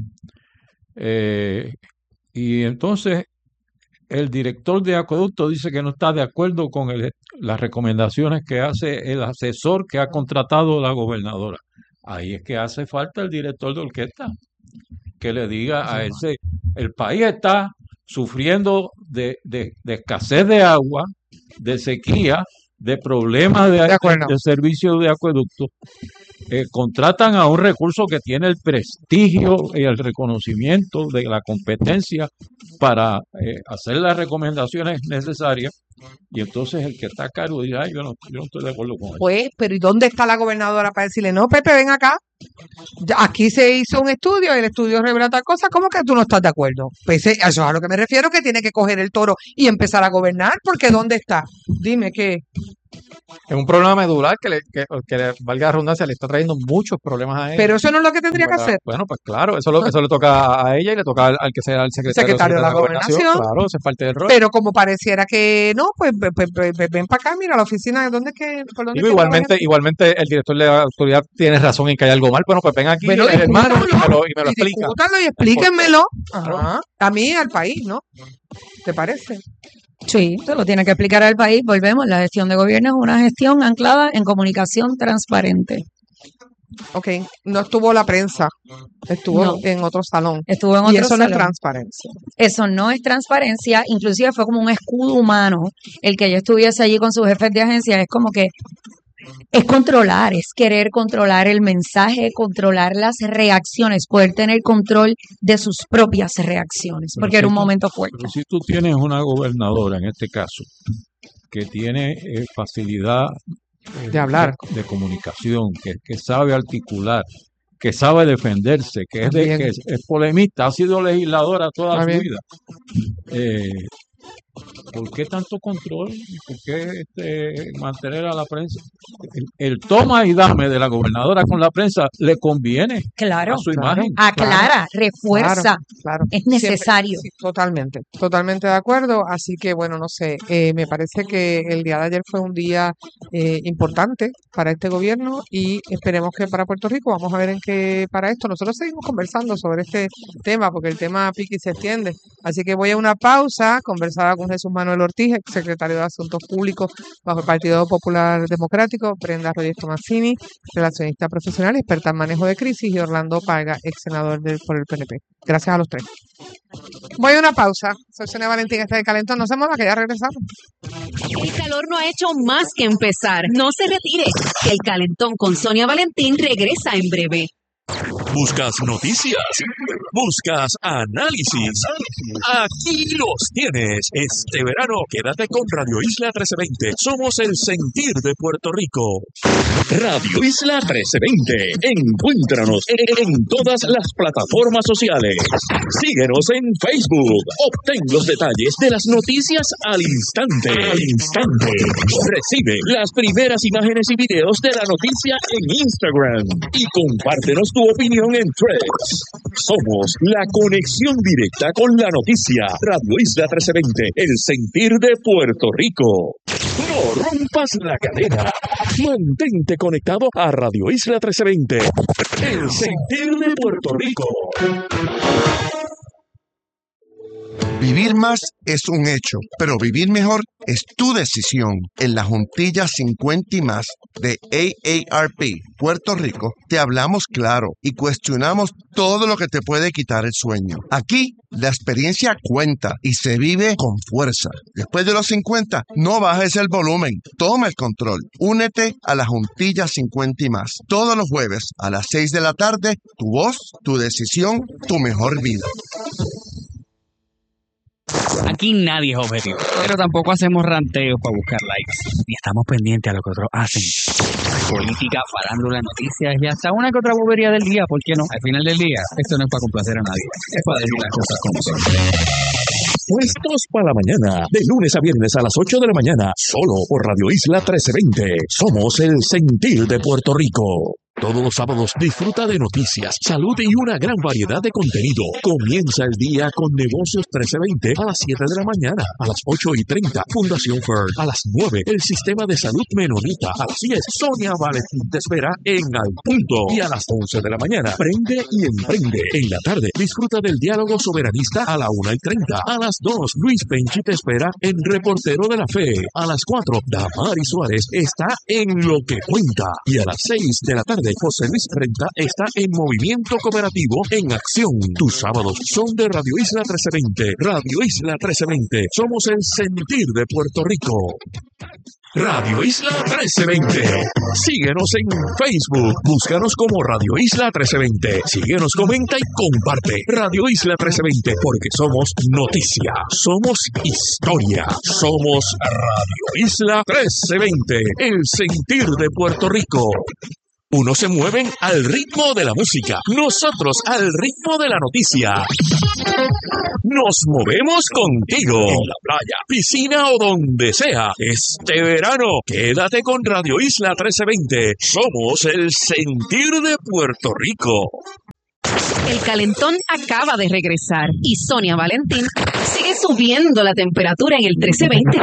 Eh, y entonces el director de acueducto dice que no está de acuerdo con el- las recomendaciones que hace el asesor que ha contratado la gobernadora. ahí es que hace falta el director de orquesta que le diga a ese, el país está sufriendo de, de, de escasez de agua, de sequía, de problemas de, De de, acuerdo. de servicio de acueducto. Eh, contratan a un recurso que tiene el prestigio y el reconocimiento de la competencia para eh, hacer las recomendaciones necesarias, y entonces el que está a cargo dirá: "Ay, yo no, yo no estoy de acuerdo con eso". Pues, pero ¿y dónde está la gobernadora para decirle, no, Pepe, ven acá? Ya, aquí se hizo un estudio, el estudio revela tal cosa, ¿cómo que tú no estás de acuerdo? Pues eh, eso es a lo que me refiero, que tiene que coger el toro y empezar a gobernar, porque ¿dónde está? Dime que Es un problema medular que, le, que, que le, valga la redundancia, le está trayendo muchos problemas a ella. Pero eso no es lo que tendría que ¿Verdad? hacer. Bueno, pues claro, eso, lo, eso le toca a ella y le toca al, al que sea el secretario, Secretario de la Gobernación. Gobernación. Claro, eso es parte del rol. Pero como pareciera que no, pues, pues, pues, pues, pues, ven para acá, mira la oficina, ¿dónde es que, por dónde Digo, es que igualmente, trabajan? igualmente el director de la autoridad tiene razón en que hay algo mal. Bueno, pues ven aquí, Bueno, el hermano, y me discútanlo, lo, y me lo y explica. discútanlo y explíquenmelo. Claro. Ajá. A mí, al país, ¿no? ¿Te parece? Sí, se lo tiene que explicar al país. Volvemos, la gestión de gobierno es una gestión anclada en comunicación transparente. Ok, no estuvo la prensa, estuvo No. en otro salón. Estuvo en Y otro eso no es salón. transparencia. Eso no es transparencia, inclusive fue como un escudo humano el que yo estuviese allí con sus jefes de agencia. Es como que es controlar, es querer controlar el mensaje, controlar las reacciones, poder tener control de sus propias reacciones, Pero porque era si un tú- momento fuerte. Pero si tú tienes una gobernadora, en este caso, que tiene eh, facilidad eh, De hablar. de, de comunicación, que, que sabe articular, que sabe defenderse, que es, de, Bien. que es, es polemista, ha sido legisladora toda Está su bien. vida. Eh, ¿Por qué tanto control? ¿Por qué este, mantener a la prensa? El, el toma y dame de la gobernadora con la prensa le conviene Claro, a su claro. imagen. aclara, refuerza, Claro, claro. es Siempre- necesario. sí, totalmente, totalmente de acuerdo. Así que, bueno, no sé, eh, me parece que el día de ayer fue un día eh, importante para este gobierno y esperemos que para Puerto Rico, vamos a ver en qué para esto. Nosotros seguimos conversando sobre este tema porque el tema pique y se extiende. Así que voy a una pausa, conversaba con Jesús Manuel Ortiz, ex secretario de Asuntos Públicos bajo el Partido Popular Democrático, Brenda Rodríguez Tomasini, relacionista profesional, experta en manejo de crisis, y Orlando Parga, ex senador del, por el P N P. Gracias a los tres. Voy a una pausa. Soy Sonia Valentín, este de Calentón. No se mueva, que ya regresamos. El calor no ha hecho más que empezar. No se retire. El calentón con Sonia Valentín regresa en breve. Buscas noticias, buscas análisis. Aquí los tienes. Este verano quédate con Radio Isla trece veinte. Somos el sentir de Puerto Rico. Radio Isla trece veinte. Encuéntranos en todas las plataformas sociales. Síguenos en Facebook. Obtén los detalles de las noticias al instante. Al instante. Recibe las primeras imágenes y videos de la noticia en Instagram. Y compártenos tu opinión en Threads. Somos la conexión directa con la noticia. Radio Isla trece veinte, el sentir de Puerto Rico. No rompas la cadena. Mantente conectado a Radio Isla trece veinte, el sentir de Puerto Rico. Vivir más es un hecho, pero vivir mejor es tu decisión. En la Juntilla cincuenta y más de A A R P Puerto Rico, te hablamos claro y cuestionamos todo lo que te puede quitar el sueño. Aquí, la experiencia cuenta y se vive con fuerza. Después de los cincuenta, no bajes el volumen, toma el control. Únete a la Juntilla cincuenta y más. Todos los jueves a las seis de la tarde, tu voz, tu decisión, tu mejor vida. Aquí nadie es objetivo, pero tampoco hacemos ranteos para buscar likes, ni estamos pendientes a lo que otros hacen. Política, farándula, noticias y hasta una que otra bobería del día, ¿por qué no? Al final del día, esto no es para complacer a nadie, es para decir las cosas como son. Puestos para la mañana, de lunes a viernes a las ocho de la mañana, solo por Radio Isla trece veinte. Somos el sentir de Puerto Rico. Todos los sábados disfruta de noticias, salud y una gran variedad de contenido. Comienza el día con Negocios trece veinte a las siete de la mañana. A las ocho y treinta, Fundación Ferd. A las nueve, el Sistema de Salud Menonita. A las diez, Sonia Valentín te espera en Al Punto. Y a las once de la mañana, Prende y Emprende. En la tarde, disfruta del diálogo soberanista a la una y treinta. A las dos, Luis Penchi te espera en Reportero de la Fe. A las cuatro, Damari Suárez está en Lo que Cuenta. Y a las seis de la tarde, veinte. José Luis Renta está en Movimiento Cooperativo en acción. Tus sábados son de Radio Isla trece veinte. Radio Isla trece veinte. Somos el sentir de Puerto Rico. Radio Isla trece veinte. Síguenos en Facebook. Búscanos como Radio Isla trece veinte. Síguenos, comenta y comparte. Radio Isla trece veinte, porque somos noticia, somos historia, somos Radio Isla trece veinte, el sentir de Puerto Rico. Unos se mueven al ritmo de la música, nosotros al ritmo de la noticia. Nos movemos contigo en la playa, piscina o donde sea. Este verano, quédate con Radio Isla trece veinte. Somos el sentir de Puerto Rico. El calentón acaba de regresar y Sonia Valentín sigue subiendo la temperatura en el trece veinte.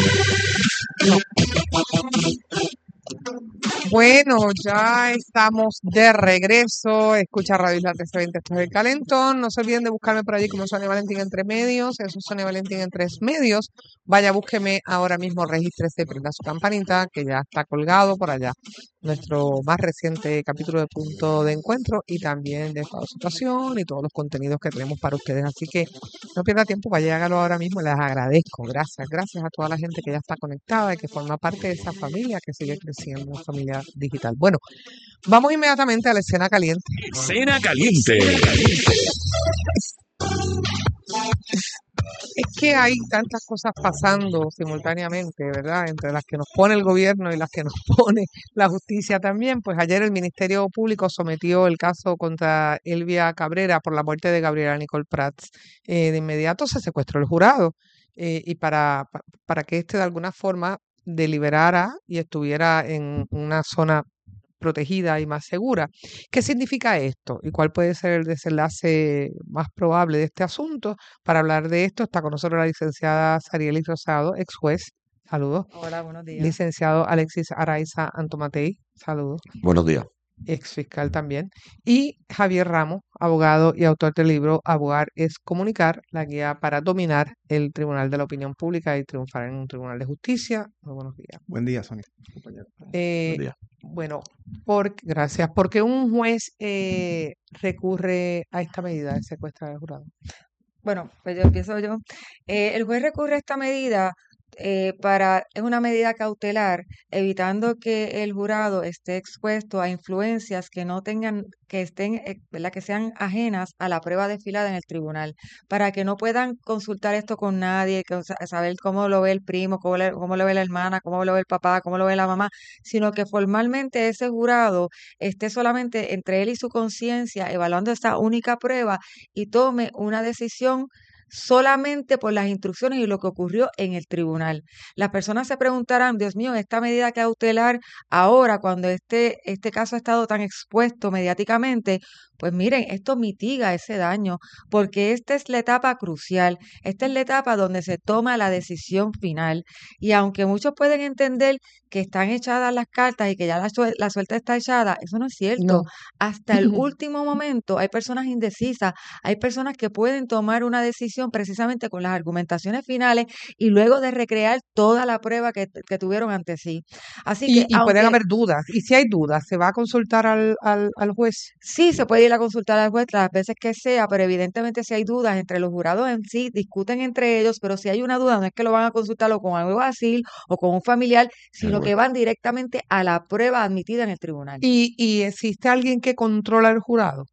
Bueno, ya estamos de regreso. Escucha Radio Isla trece veinte, esto es El Calentón. No se olviden de buscarme por allí como Sonia Valentín en Tres Medios. Eso es Sonia Valentín en Tres Medios. Vaya, búsqueme ahora mismo, regístrese, prenda su campanita, que ya está colgado por allá nuestro más reciente capítulo de Punto de Encuentro y también de Estado de Situación y todos los contenidos que tenemos para ustedes. Así que no pierda tiempo, vaya, hágalo ahora mismo. Les agradezco. Gracias, gracias a toda la gente que ya está conectada y que forma parte de esa familia que sigue creciendo, una familia digital. Bueno, vamos inmediatamente a la escena caliente. Escena caliente. Es que hay tantas cosas pasando simultáneamente, ¿verdad? Entre las que nos pone el gobierno y las que nos pone la justicia también. Pues ayer el Ministerio Público sometió el caso contra Elvia Cabrera por la muerte de Gabriela Nicole Prats. Eh, de inmediato se secuestró el jurado eh, y para, pa- para que éste de alguna forma deliberara y estuviera en una zona protegida y más segura. ¿Qué significa esto? ¿Y cuál puede ser el desenlace más probable de este asunto? Para hablar de esto está con nosotros la licenciada Sarielis Rosado, ex juez. Saludos. Hola, buenos días. Licenciado Alexis Araiza Antomatei. Saludos. Buenos días. Ex fiscal también. Y Javier Ramos, abogado y autor del libro Abogar es comunicar, la guía para dominar el Tribunal de la Opinión Pública y triunfar en un tribunal de justicia. Muy buenos días. Buen día, Sonia. Compañero. Eh, Buen día. bueno, por, gracias. ¿Por qué un juez eh, recurre a esta medida de secuestrar al jurado? Bueno, pues yo empiezo yo. Eh, el juez recurre a esta medida eh, para, es una medida cautelar, evitando que el jurado esté expuesto a influencias que no tengan, que estén, eh, ¿verdad? Que sean ajenas a la prueba desfilada en el tribunal, para que no puedan consultar esto con nadie, que, o sea, saber cómo lo ve el primo, cómo, le- cómo lo ve la hermana, cómo lo ve el papá, cómo lo ve la mamá, sino que formalmente ese jurado esté solamente entre él y su conciencia evaluando esta única prueba y tome una decisión solamente por las instrucciones y lo que ocurrió en el tribunal. Las personas se preguntarán, Dios mío, esta medida cautelar ahora, cuando este, este caso ha estado tan expuesto mediáticamente, pues miren, esto mitiga ese daño, porque esta es la etapa crucial, esta es la etapa donde se toma la decisión final. Y aunque muchos pueden entender que están echadas las cartas y que ya la, suel- la suelta está echada, eso no es cierto. No. Hasta el último momento hay personas indecisas, hay personas que pueden tomar una decisión precisamente con las argumentaciones finales y luego de recrear toda la prueba que, que tuvieron ante sí. Así Y, que, y pueden aunque haber dudas. Y si hay dudas, ¿se va a consultar al, al, al juez? sí se puede ir a consultar al juez las veces que sea, pero evidentemente si hay dudas entre los jurados en sí, discuten entre ellos, pero si hay una duda, no es que lo van a consultarlo con algo así o con un familiar, sino que van directamente a la prueba admitida en el tribunal. ¿Y, y existe alguien que controla el jurado?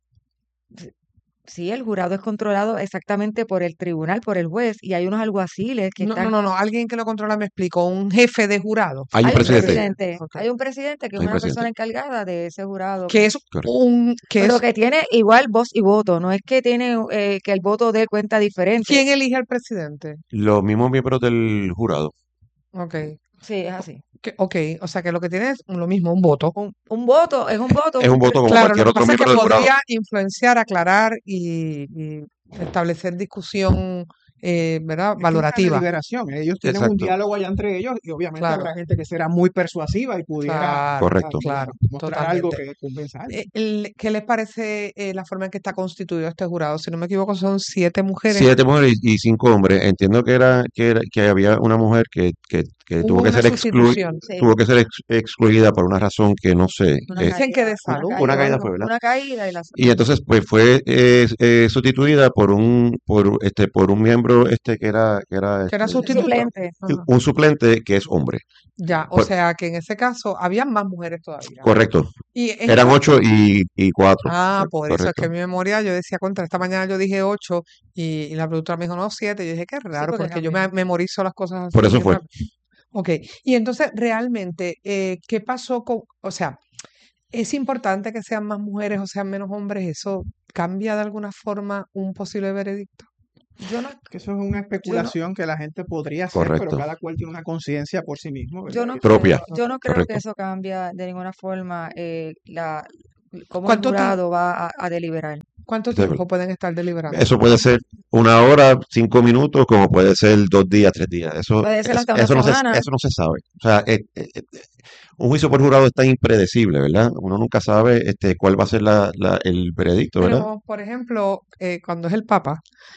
Sí, el jurado es controlado exactamente por el tribunal, por el juez, y hay unos alguaciles que No, no, están... no, no, alguien que lo controla, me explico, un jefe de jurado. Hay un Hay un presidente. presidente, Ok. hay un presidente que es Hay un una persona presidente. encargada de ese jurado, Que es Correcto. un, que pero es, que tiene igual voz y voto, no es que tiene eh, que el voto de él cuenta diferente. ¿quién elige al presidente? Los mismos miembros del jurado. Ok, Sí, es así. que- ok, o sea que lo que tiene es lo mismo, un voto. Un, un voto, es un voto. Es un voto como Claro, cualquier lo que otro pasa es que miembro del jurado. podría influenciar, aclarar y, y establecer discusión eh, ¿verdad? Es que es una Valorativa. deliberación. Ellos tienen un Exacto. diálogo allá entre ellos y obviamente Claro. habrá gente que será muy persuasiva y pudiera Claro, Correcto. claro, mostrar algo totalmente. que convenza a alguien. Eh, el- ¿Qué les parece eh, la forma en que está constituido este jurado? Si no me equivoco, son siete mujeres. Siete mujeres y y cinco hombres. Entiendo que era que, era- que había una mujer que, que, que Hubo tuvo que una ser exclu- sustitución. Sí, tuvo que ser ex- excluida por una razón que no sé. una eh, Dicen que caída, de una salud. una caída, caída algo, fue, ¿verdad? una caída y la Y entonces pues fue eh, eh, sustituida por un por este por un miembro este que era que era Que era este, sustituto. suplente. Ajá. un suplente que es hombre. Ya, o Pues, sea que en ese caso habían más mujeres todavía. correcto. Y Eran esto, ocho y, y cuatro. ah, por eso es Correcto. que en mi memoria yo decía contra, esta mañana yo dije ocho y, y la productora me dijo no, siete. Yo dije qué Sí, raro, porque porque yo me cambió. memorizo las cosas Por así eso bien fue. rápido. Ok, y entonces realmente, eh, ¿qué pasó con, o sea, es importante que sean más mujeres o sean menos hombres? ¿Eso cambia de alguna forma un posible veredicto? Yo no, Que eso es una yo no, especulación que la gente podría hacer, pero Correcto. cada cual tiene una conciencia por sí mismo, yo ¿verdad? no Y eso Propia. creo, yo no creo que Correcto. eso cambia de ninguna forma eh, la, cómo el ¿Cuánto, ti- jurado va a, a deliberar. cuánto Estoy de tiempo acuerdo. pueden estar deliberando? Eso puede ser una hora, cinco minutos, como puede ser dos días, tres días. Eso, Puede ser es- hasta una eso no se, semana. eso no se sabe. O sea, eh, eh, eh, un juicio por jurado es tan impredecible, ¿verdad? Uno nunca sabe este, cuál va a ser la, la- el veredicto, ¿verdad? Pero, por ejemplo, eh, cuando es el Papa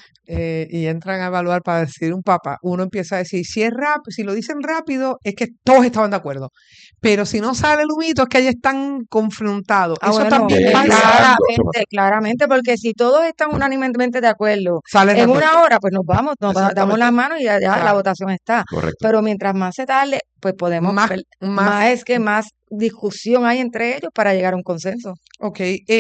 eh, y entran a evaluar para decidir un Papa, uno empieza a decir, si es rápido, si lo dicen rápido, es que todos estaban de acuerdo. Pero si no sale el humito, es que ellos están confrontados. Ah, Eso bueno, también Eh, pasa. exacto, eso pasa. claramente, claramente, porque si todos están unánimemente de acuerdo Sale en rápido. una hora, pues nos vamos, nos da- damos las Exactamente. manos y ya, ya la Claro. votación está. Correcto. Pero mientras más se tarde, pues podemos Más, ver, más, más es que más discusión hay entre ellos para llegar a un consenso. ok.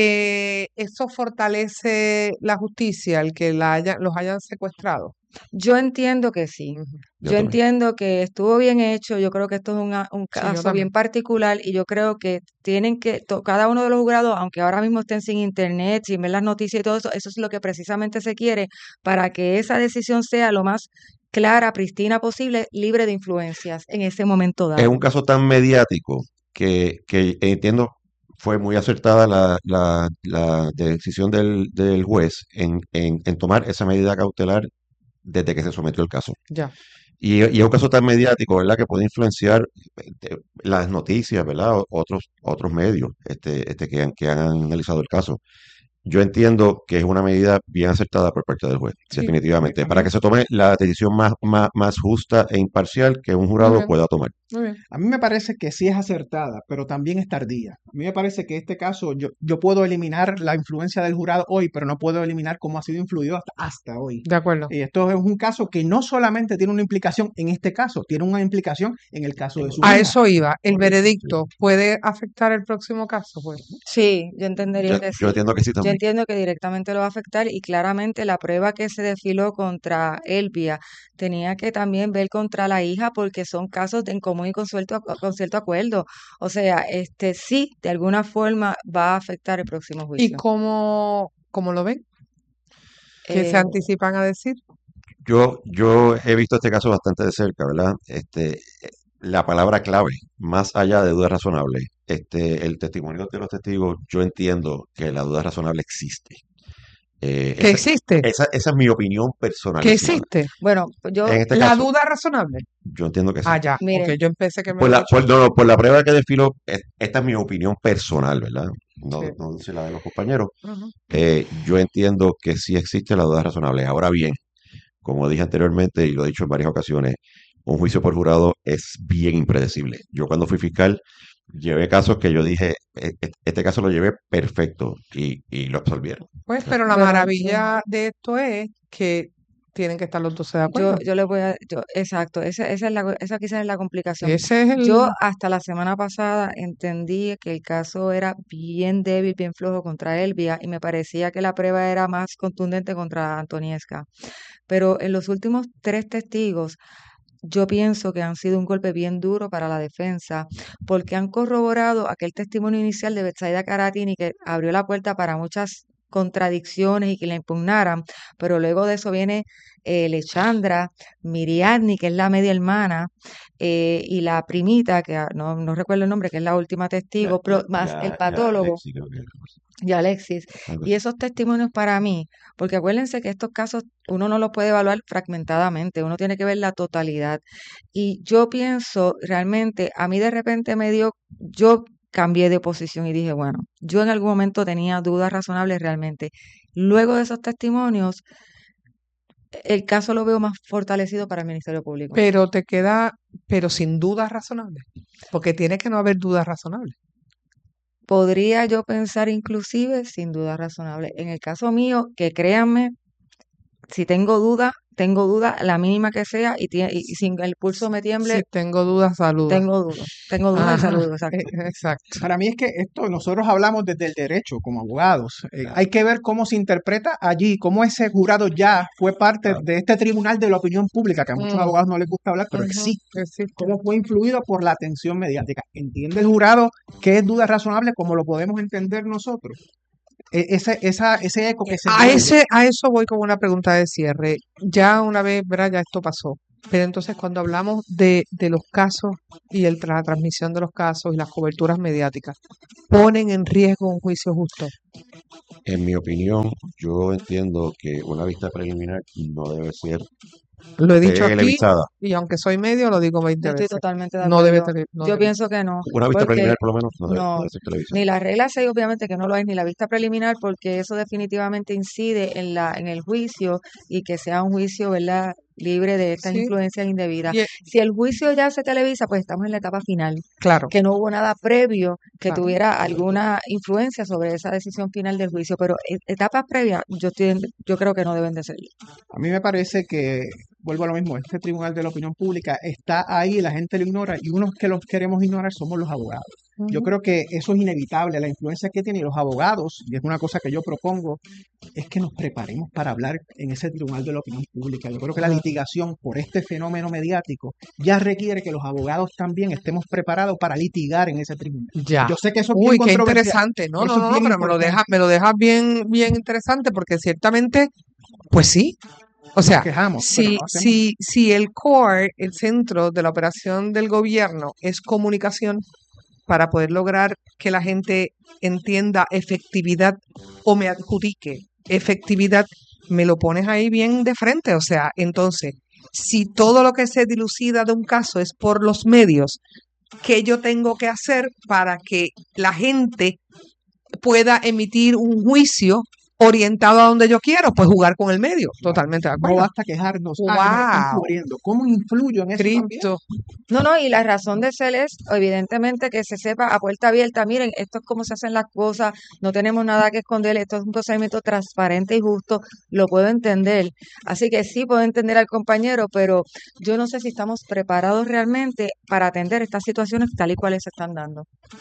eh, ¿eso fortalece la justicia, el que la haya- los hayan secuestrado? Yo entiendo que sí. Ujú. Yo Yo también. entiendo que estuvo bien hecho. Yo creo que esto es una- un Sí, yo caso también. bien particular y yo creo que tienen que, to- cada uno de los jurados, aunque ahora mismo estén sin internet, sin ver las noticias y todo eso, eso es lo que precisamente se quiere para que esa decisión sea lo más clara, pristina posible, libre de influencias en ese momento Es dado. un caso tan mediático que, que entiendo fue muy acertada la, la, la decisión del, del juez en, en, en tomar esa medida cautelar desde que se sometió el caso. Ya. Y, y es un caso tan mediático, ¿verdad? Que puede influenciar este, las noticias, ¿verdad? O- otros, otros medios este, este, que han, que han analizado el caso. Yo entiendo que es una medida bien acertada por parte del juez, Sí, definitivamente, A para mí, que se tome la decisión más, más, más justa e imparcial que un muy jurado bien, pueda tomar. muy bien. a mí me parece que sí es acertada, pero también es tardía. A mí me parece que este caso yo, yo puedo eliminar la influencia del jurado hoy, pero no puedo eliminar cómo ha sido influido hasta, hasta hoy. De acuerdo. Y esto es un caso que no solamente tiene una implicación en este caso, tiene una implicación en el caso de su A hija. eso iba. ¿El Correcto. veredicto puede afectar el próximo caso? Pues Sí, yo entendería Yo, que yo sí. entiendo que sí Yo también. entiendo que directamente lo va a afectar y claramente la prueba que se desfiló contra Elvia tenía que también ver contra la hija porque son casos de en común y con cierto, acu- con cierto acuerdo. O sea, este sí, de alguna forma va a afectar el próximo ¿y juicio. cómo, cómo lo ven? ¿Qué se Eh, anticipan a decir? Yo, yo he visto este caso bastante de cerca, ¿verdad? Este, eh, la palabra clave, más allá de duda razonable, este, el testimonio de los testigos, yo entiendo que la duda razonable existe. Eh, ¿Que esa, existe? esa, esa es mi opinión ¿Que personalísima. existe? bueno, pues yo, En este ¿La caso, duda razonable? yo entiendo que sí. Ah, ya. Ok, mire, yo empecé que me Por había la, dicho. por, no, no, por la prueba que desfilo, eh, esta es mi opinión personal, ¿verdad? No, Sí. no dice la de los compañeros. Ujú. Eh, yo entiendo que sí existe la duda razonable. Ahora bien, como dije anteriormente y lo he dicho en varias ocasiones, un juicio por jurado es bien impredecible. Yo cuando fui fiscal llevé casos que yo dije, "E- e- este caso lo llevé perfecto y, y lo absolvieron. Pues, pero la bueno, maravilla de esto es que tienen que estar los doce de yo, acuerdo. yo les voy a, yo, exacto, esa, esa es la, esa quizás es la complicación. Ese es Yo el... hasta la semana pasada entendí que el caso era bien débil, bien flojo contra Elvia y me parecía que la prueba era más contundente contra Antoniesca. Pero en los últimos tres testigos, yo pienso que han sido un golpe bien duro para la defensa porque han corroborado aquel testimonio inicial de Betsaida Caratini que abrió la puerta para muchas contradicciones y que la impugnaran, pero luego de eso viene eh, Lechandra, Miriadni, que es la media hermana, eh, y la primita, que ah, no, no recuerdo el nombre, que es la última testigo, pero más Ya, el ya, patólogo Alexis, creo que es la cosa. y Alexis. Algo Y así. esos testimonios para mí, porque acuérdense que estos casos uno no los puede evaluar fragmentadamente, uno tiene que ver la totalidad. Y yo pienso, realmente, a mí de repente me dio, yo cambié de posición y dije, bueno, yo en algún momento tenía dudas razonables realmente. Luego de esos testimonios, el caso lo veo más fortalecido para el Ministerio Público. Pero te queda, pero sin dudas razonables, porque tiene que no haber dudas razonables. Podría yo pensar inclusive sin duda razonable. En el caso mío, que créanme, si tengo duda, tengo duda, la mínima que sea, y, tie- y y sin el pulso me Si tiemble, tengo dudas, saludos. tengo duda. Tengo duda y Ajá, saludo, exacto. e- exacto. Para mí es que esto, nosotros hablamos desde el derecho como abogados. Eh, hay que ver cómo se interpreta allí, cómo ese jurado ya fue parte de este tribunal de la opinión pública, que a muchos Mm, abogados no les gusta hablar, pero ujú, existe. existe. Cómo fue influido por la atención mediática. ¿Entiende el jurado qué es duda razonable como lo podemos entender nosotros? E- Ese, esa, ese eco que se A vuelve. ese, a eso voy con una pregunta de cierre. Ya una vez, ¿verdad? Ya esto pasó. Pero entonces cuando hablamos de, de los casos y el, la transmisión de los casos y las coberturas mediáticas, ¿ponen en riesgo un juicio justo? En mi opinión, yo entiendo que una vista preliminar no debe ser Lo he dicho aquí televisada. y aunque soy medio, lo digo Yo veinte estoy veces. totalmente de No debe acuerdo. tele- no Yo debe. pienso que no, Una vista porque preliminar, por lo menos, no debe, no no, debe ser televisada. ni la regla seis obviamente que no lo es, ni la vista preliminar, porque eso definitivamente incide en la, en el juicio y que sea un juicio, ¿verdad?, libre de estas Sí, influencias indebidas. y e- Si el juicio ya se televisa, pues estamos en la etapa final, claro, que no hubo nada previo que claro. tuviera alguna influencia sobre esa decisión final del juicio, pero e- etapas previas yo estoy, en- yo creo que no deben de serlo. A mí me parece que, vuelvo a lo mismo, este tribunal de la opinión pública está ahí, la gente lo ignora y unos que los queremos ignorar somos los abogados. Yo Ujú. creo que eso es inevitable, la influencia que tienen los abogados, y es una cosa que yo propongo, es que nos preparemos para hablar en ese tribunal de la opinión pública. Yo creo que la Ujú. litigación por este fenómeno mediático ya requiere que los abogados también estemos preparados para litigar en ese tribunal. Ya. Yo sé que eso es bien Uy, qué controversial, interesante. No, pero no, eso es no, no, bien pero me lo deja, importante. me lo dejas bien, bien interesante porque ciertamente, pues sí. O Nos sea, quejamos, pero si, no hacemos. si, si el core, el centro de la operación del gobierno es comunicación para poder lograr que la gente entienda efectividad o me adjudique efectividad, me lo pones ahí bien de frente. O sea, entonces, si todo lo que se dilucida de un caso es por los medios, ¿qué yo tengo que hacer para que la gente pueda emitir un juicio orientado a donde yo quiero? Pues jugar con el medio. Totalmente de No acuerdo. basta quejarnos, ah, que nos están ¡Wow! cubriendo. ¿Cómo influyo en eso también? Cristo. No, no, y la razón de ser es, evidentemente, que se sepa a puerta abierta, miren, esto es cómo se hacen las cosas, no tenemos nada que esconder, esto es un procedimiento transparente y justo, lo puedo entender. Así que sí, puedo entender al compañero, pero yo no sé si estamos preparados realmente para atender estas situaciones tal y cuales se están dando.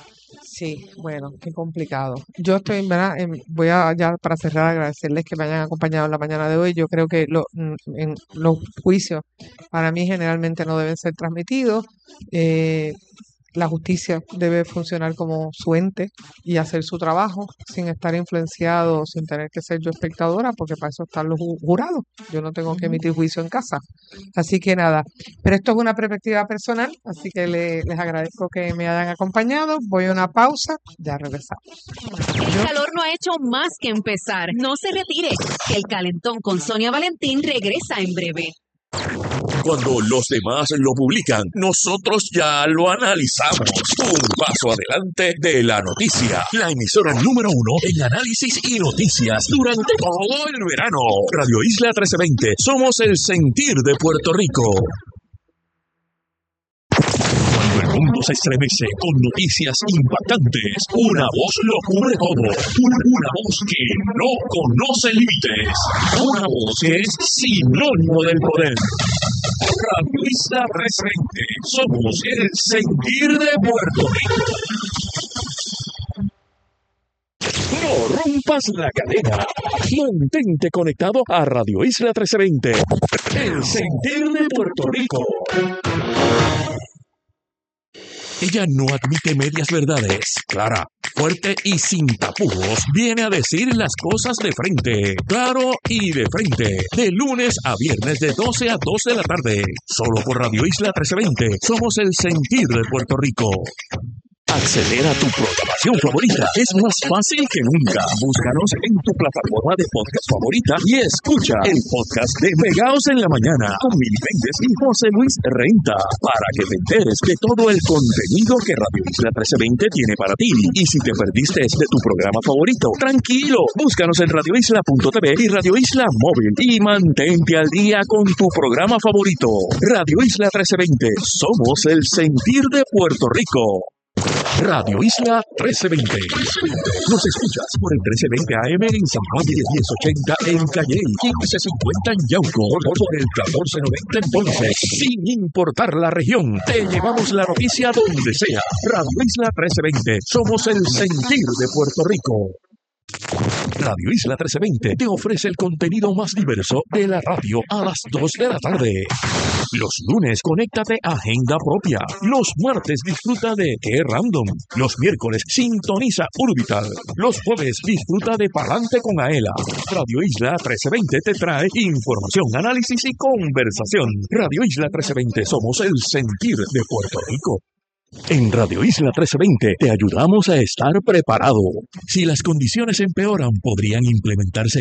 Sí, bueno, qué complicado. Yo estoy, ¿verdad? Em, voy a ya para cerrar agradecerles que me hayan acompañado en la mañana de hoy. Yo creo que lo- mm, en los juicios para mí generalmente no deben ser transmitidos. Eh, la justicia debe funcionar como su ente y hacer su trabajo sin estar influenciado, sin tener que ser yo espectadora, porque para eso están los ju- jurados. Yo no tengo que Ujú. emitir juicio en casa. Así que nada, pero esto es una perspectiva personal, así que le- les agradezco que me hayan acompañado. Voy a una pausa, ya regresamos. El calor no ha hecho más que empezar. No se retire, que el calentón con Sonia Valentín regresa en breve. Cuando los demás lo publican, nosotros ya lo analizamos. Un paso adelante de la noticia. La emisora número uno en análisis y noticias durante todo el verano. Radio Isla trece veinte. Somos el sentir de Puerto Rico. Cuando el mundo se estremece con noticias impactantes, una voz lo cubre todo. Una, una voz que no conoce límites. Una voz que es sinónimo del poder. Radio Isla trece veinte. Somos el sentir de Puerto Rico. No rompas la cadena. Mantente conectado a Radio Isla trece veinte. El sentir de Puerto Rico. Ella no admite medias verdades. Clara, fuerte y sin tapujos, viene a decir las cosas de frente, claro y de frente, de lunes a viernes de doce a dos de la tarde, solo por Radio Isla trece veinte. Somos el sentir de Puerto Rico. Acceder a tu programación favorita es más fácil que nunca. Búscanos en tu plataforma de podcast favorita y escucha el podcast de Pegados en la Mañana con Mili Méndez y José Luis Renta para que te enteres de todo el contenido que Radio Isla trece veinte tiene para ti. Y si te perdiste de tu programa favorito, tranquilo, búscanos en radio isla punto t v y Radio Isla Móvil y mantente al día con tu programa favorito. Radio Isla trece veinte, somos el sentir de Puerto Rico. Radio Isla trece veinte. Nos escuchas por el trece veinte A M en San Juan y diez ochenta en Calley, quince cincuenta en Yauco, o por el catorce noventa en Ponce. Sin importar la región, te llevamos la noticia donde sea. Radio Isla trece veinte. Somos el sentir de Puerto Rico. Radio Isla trece veinte te ofrece el contenido más diverso de la radio a las dos de la tarde. Los lunes, conéctate a Agenda Propia. Los martes, disfruta de Qué Random. Los miércoles, sintoniza Urbital. Los jueves, disfruta de Palante con Aela. Radio Isla trece veinte te trae información, análisis y conversación. Radio Isla trece veinte, somos el sentir de Puerto Rico. En Radio Isla trece veinte te ayudamos a estar preparado. Si las condiciones empeoran, podrían implementarse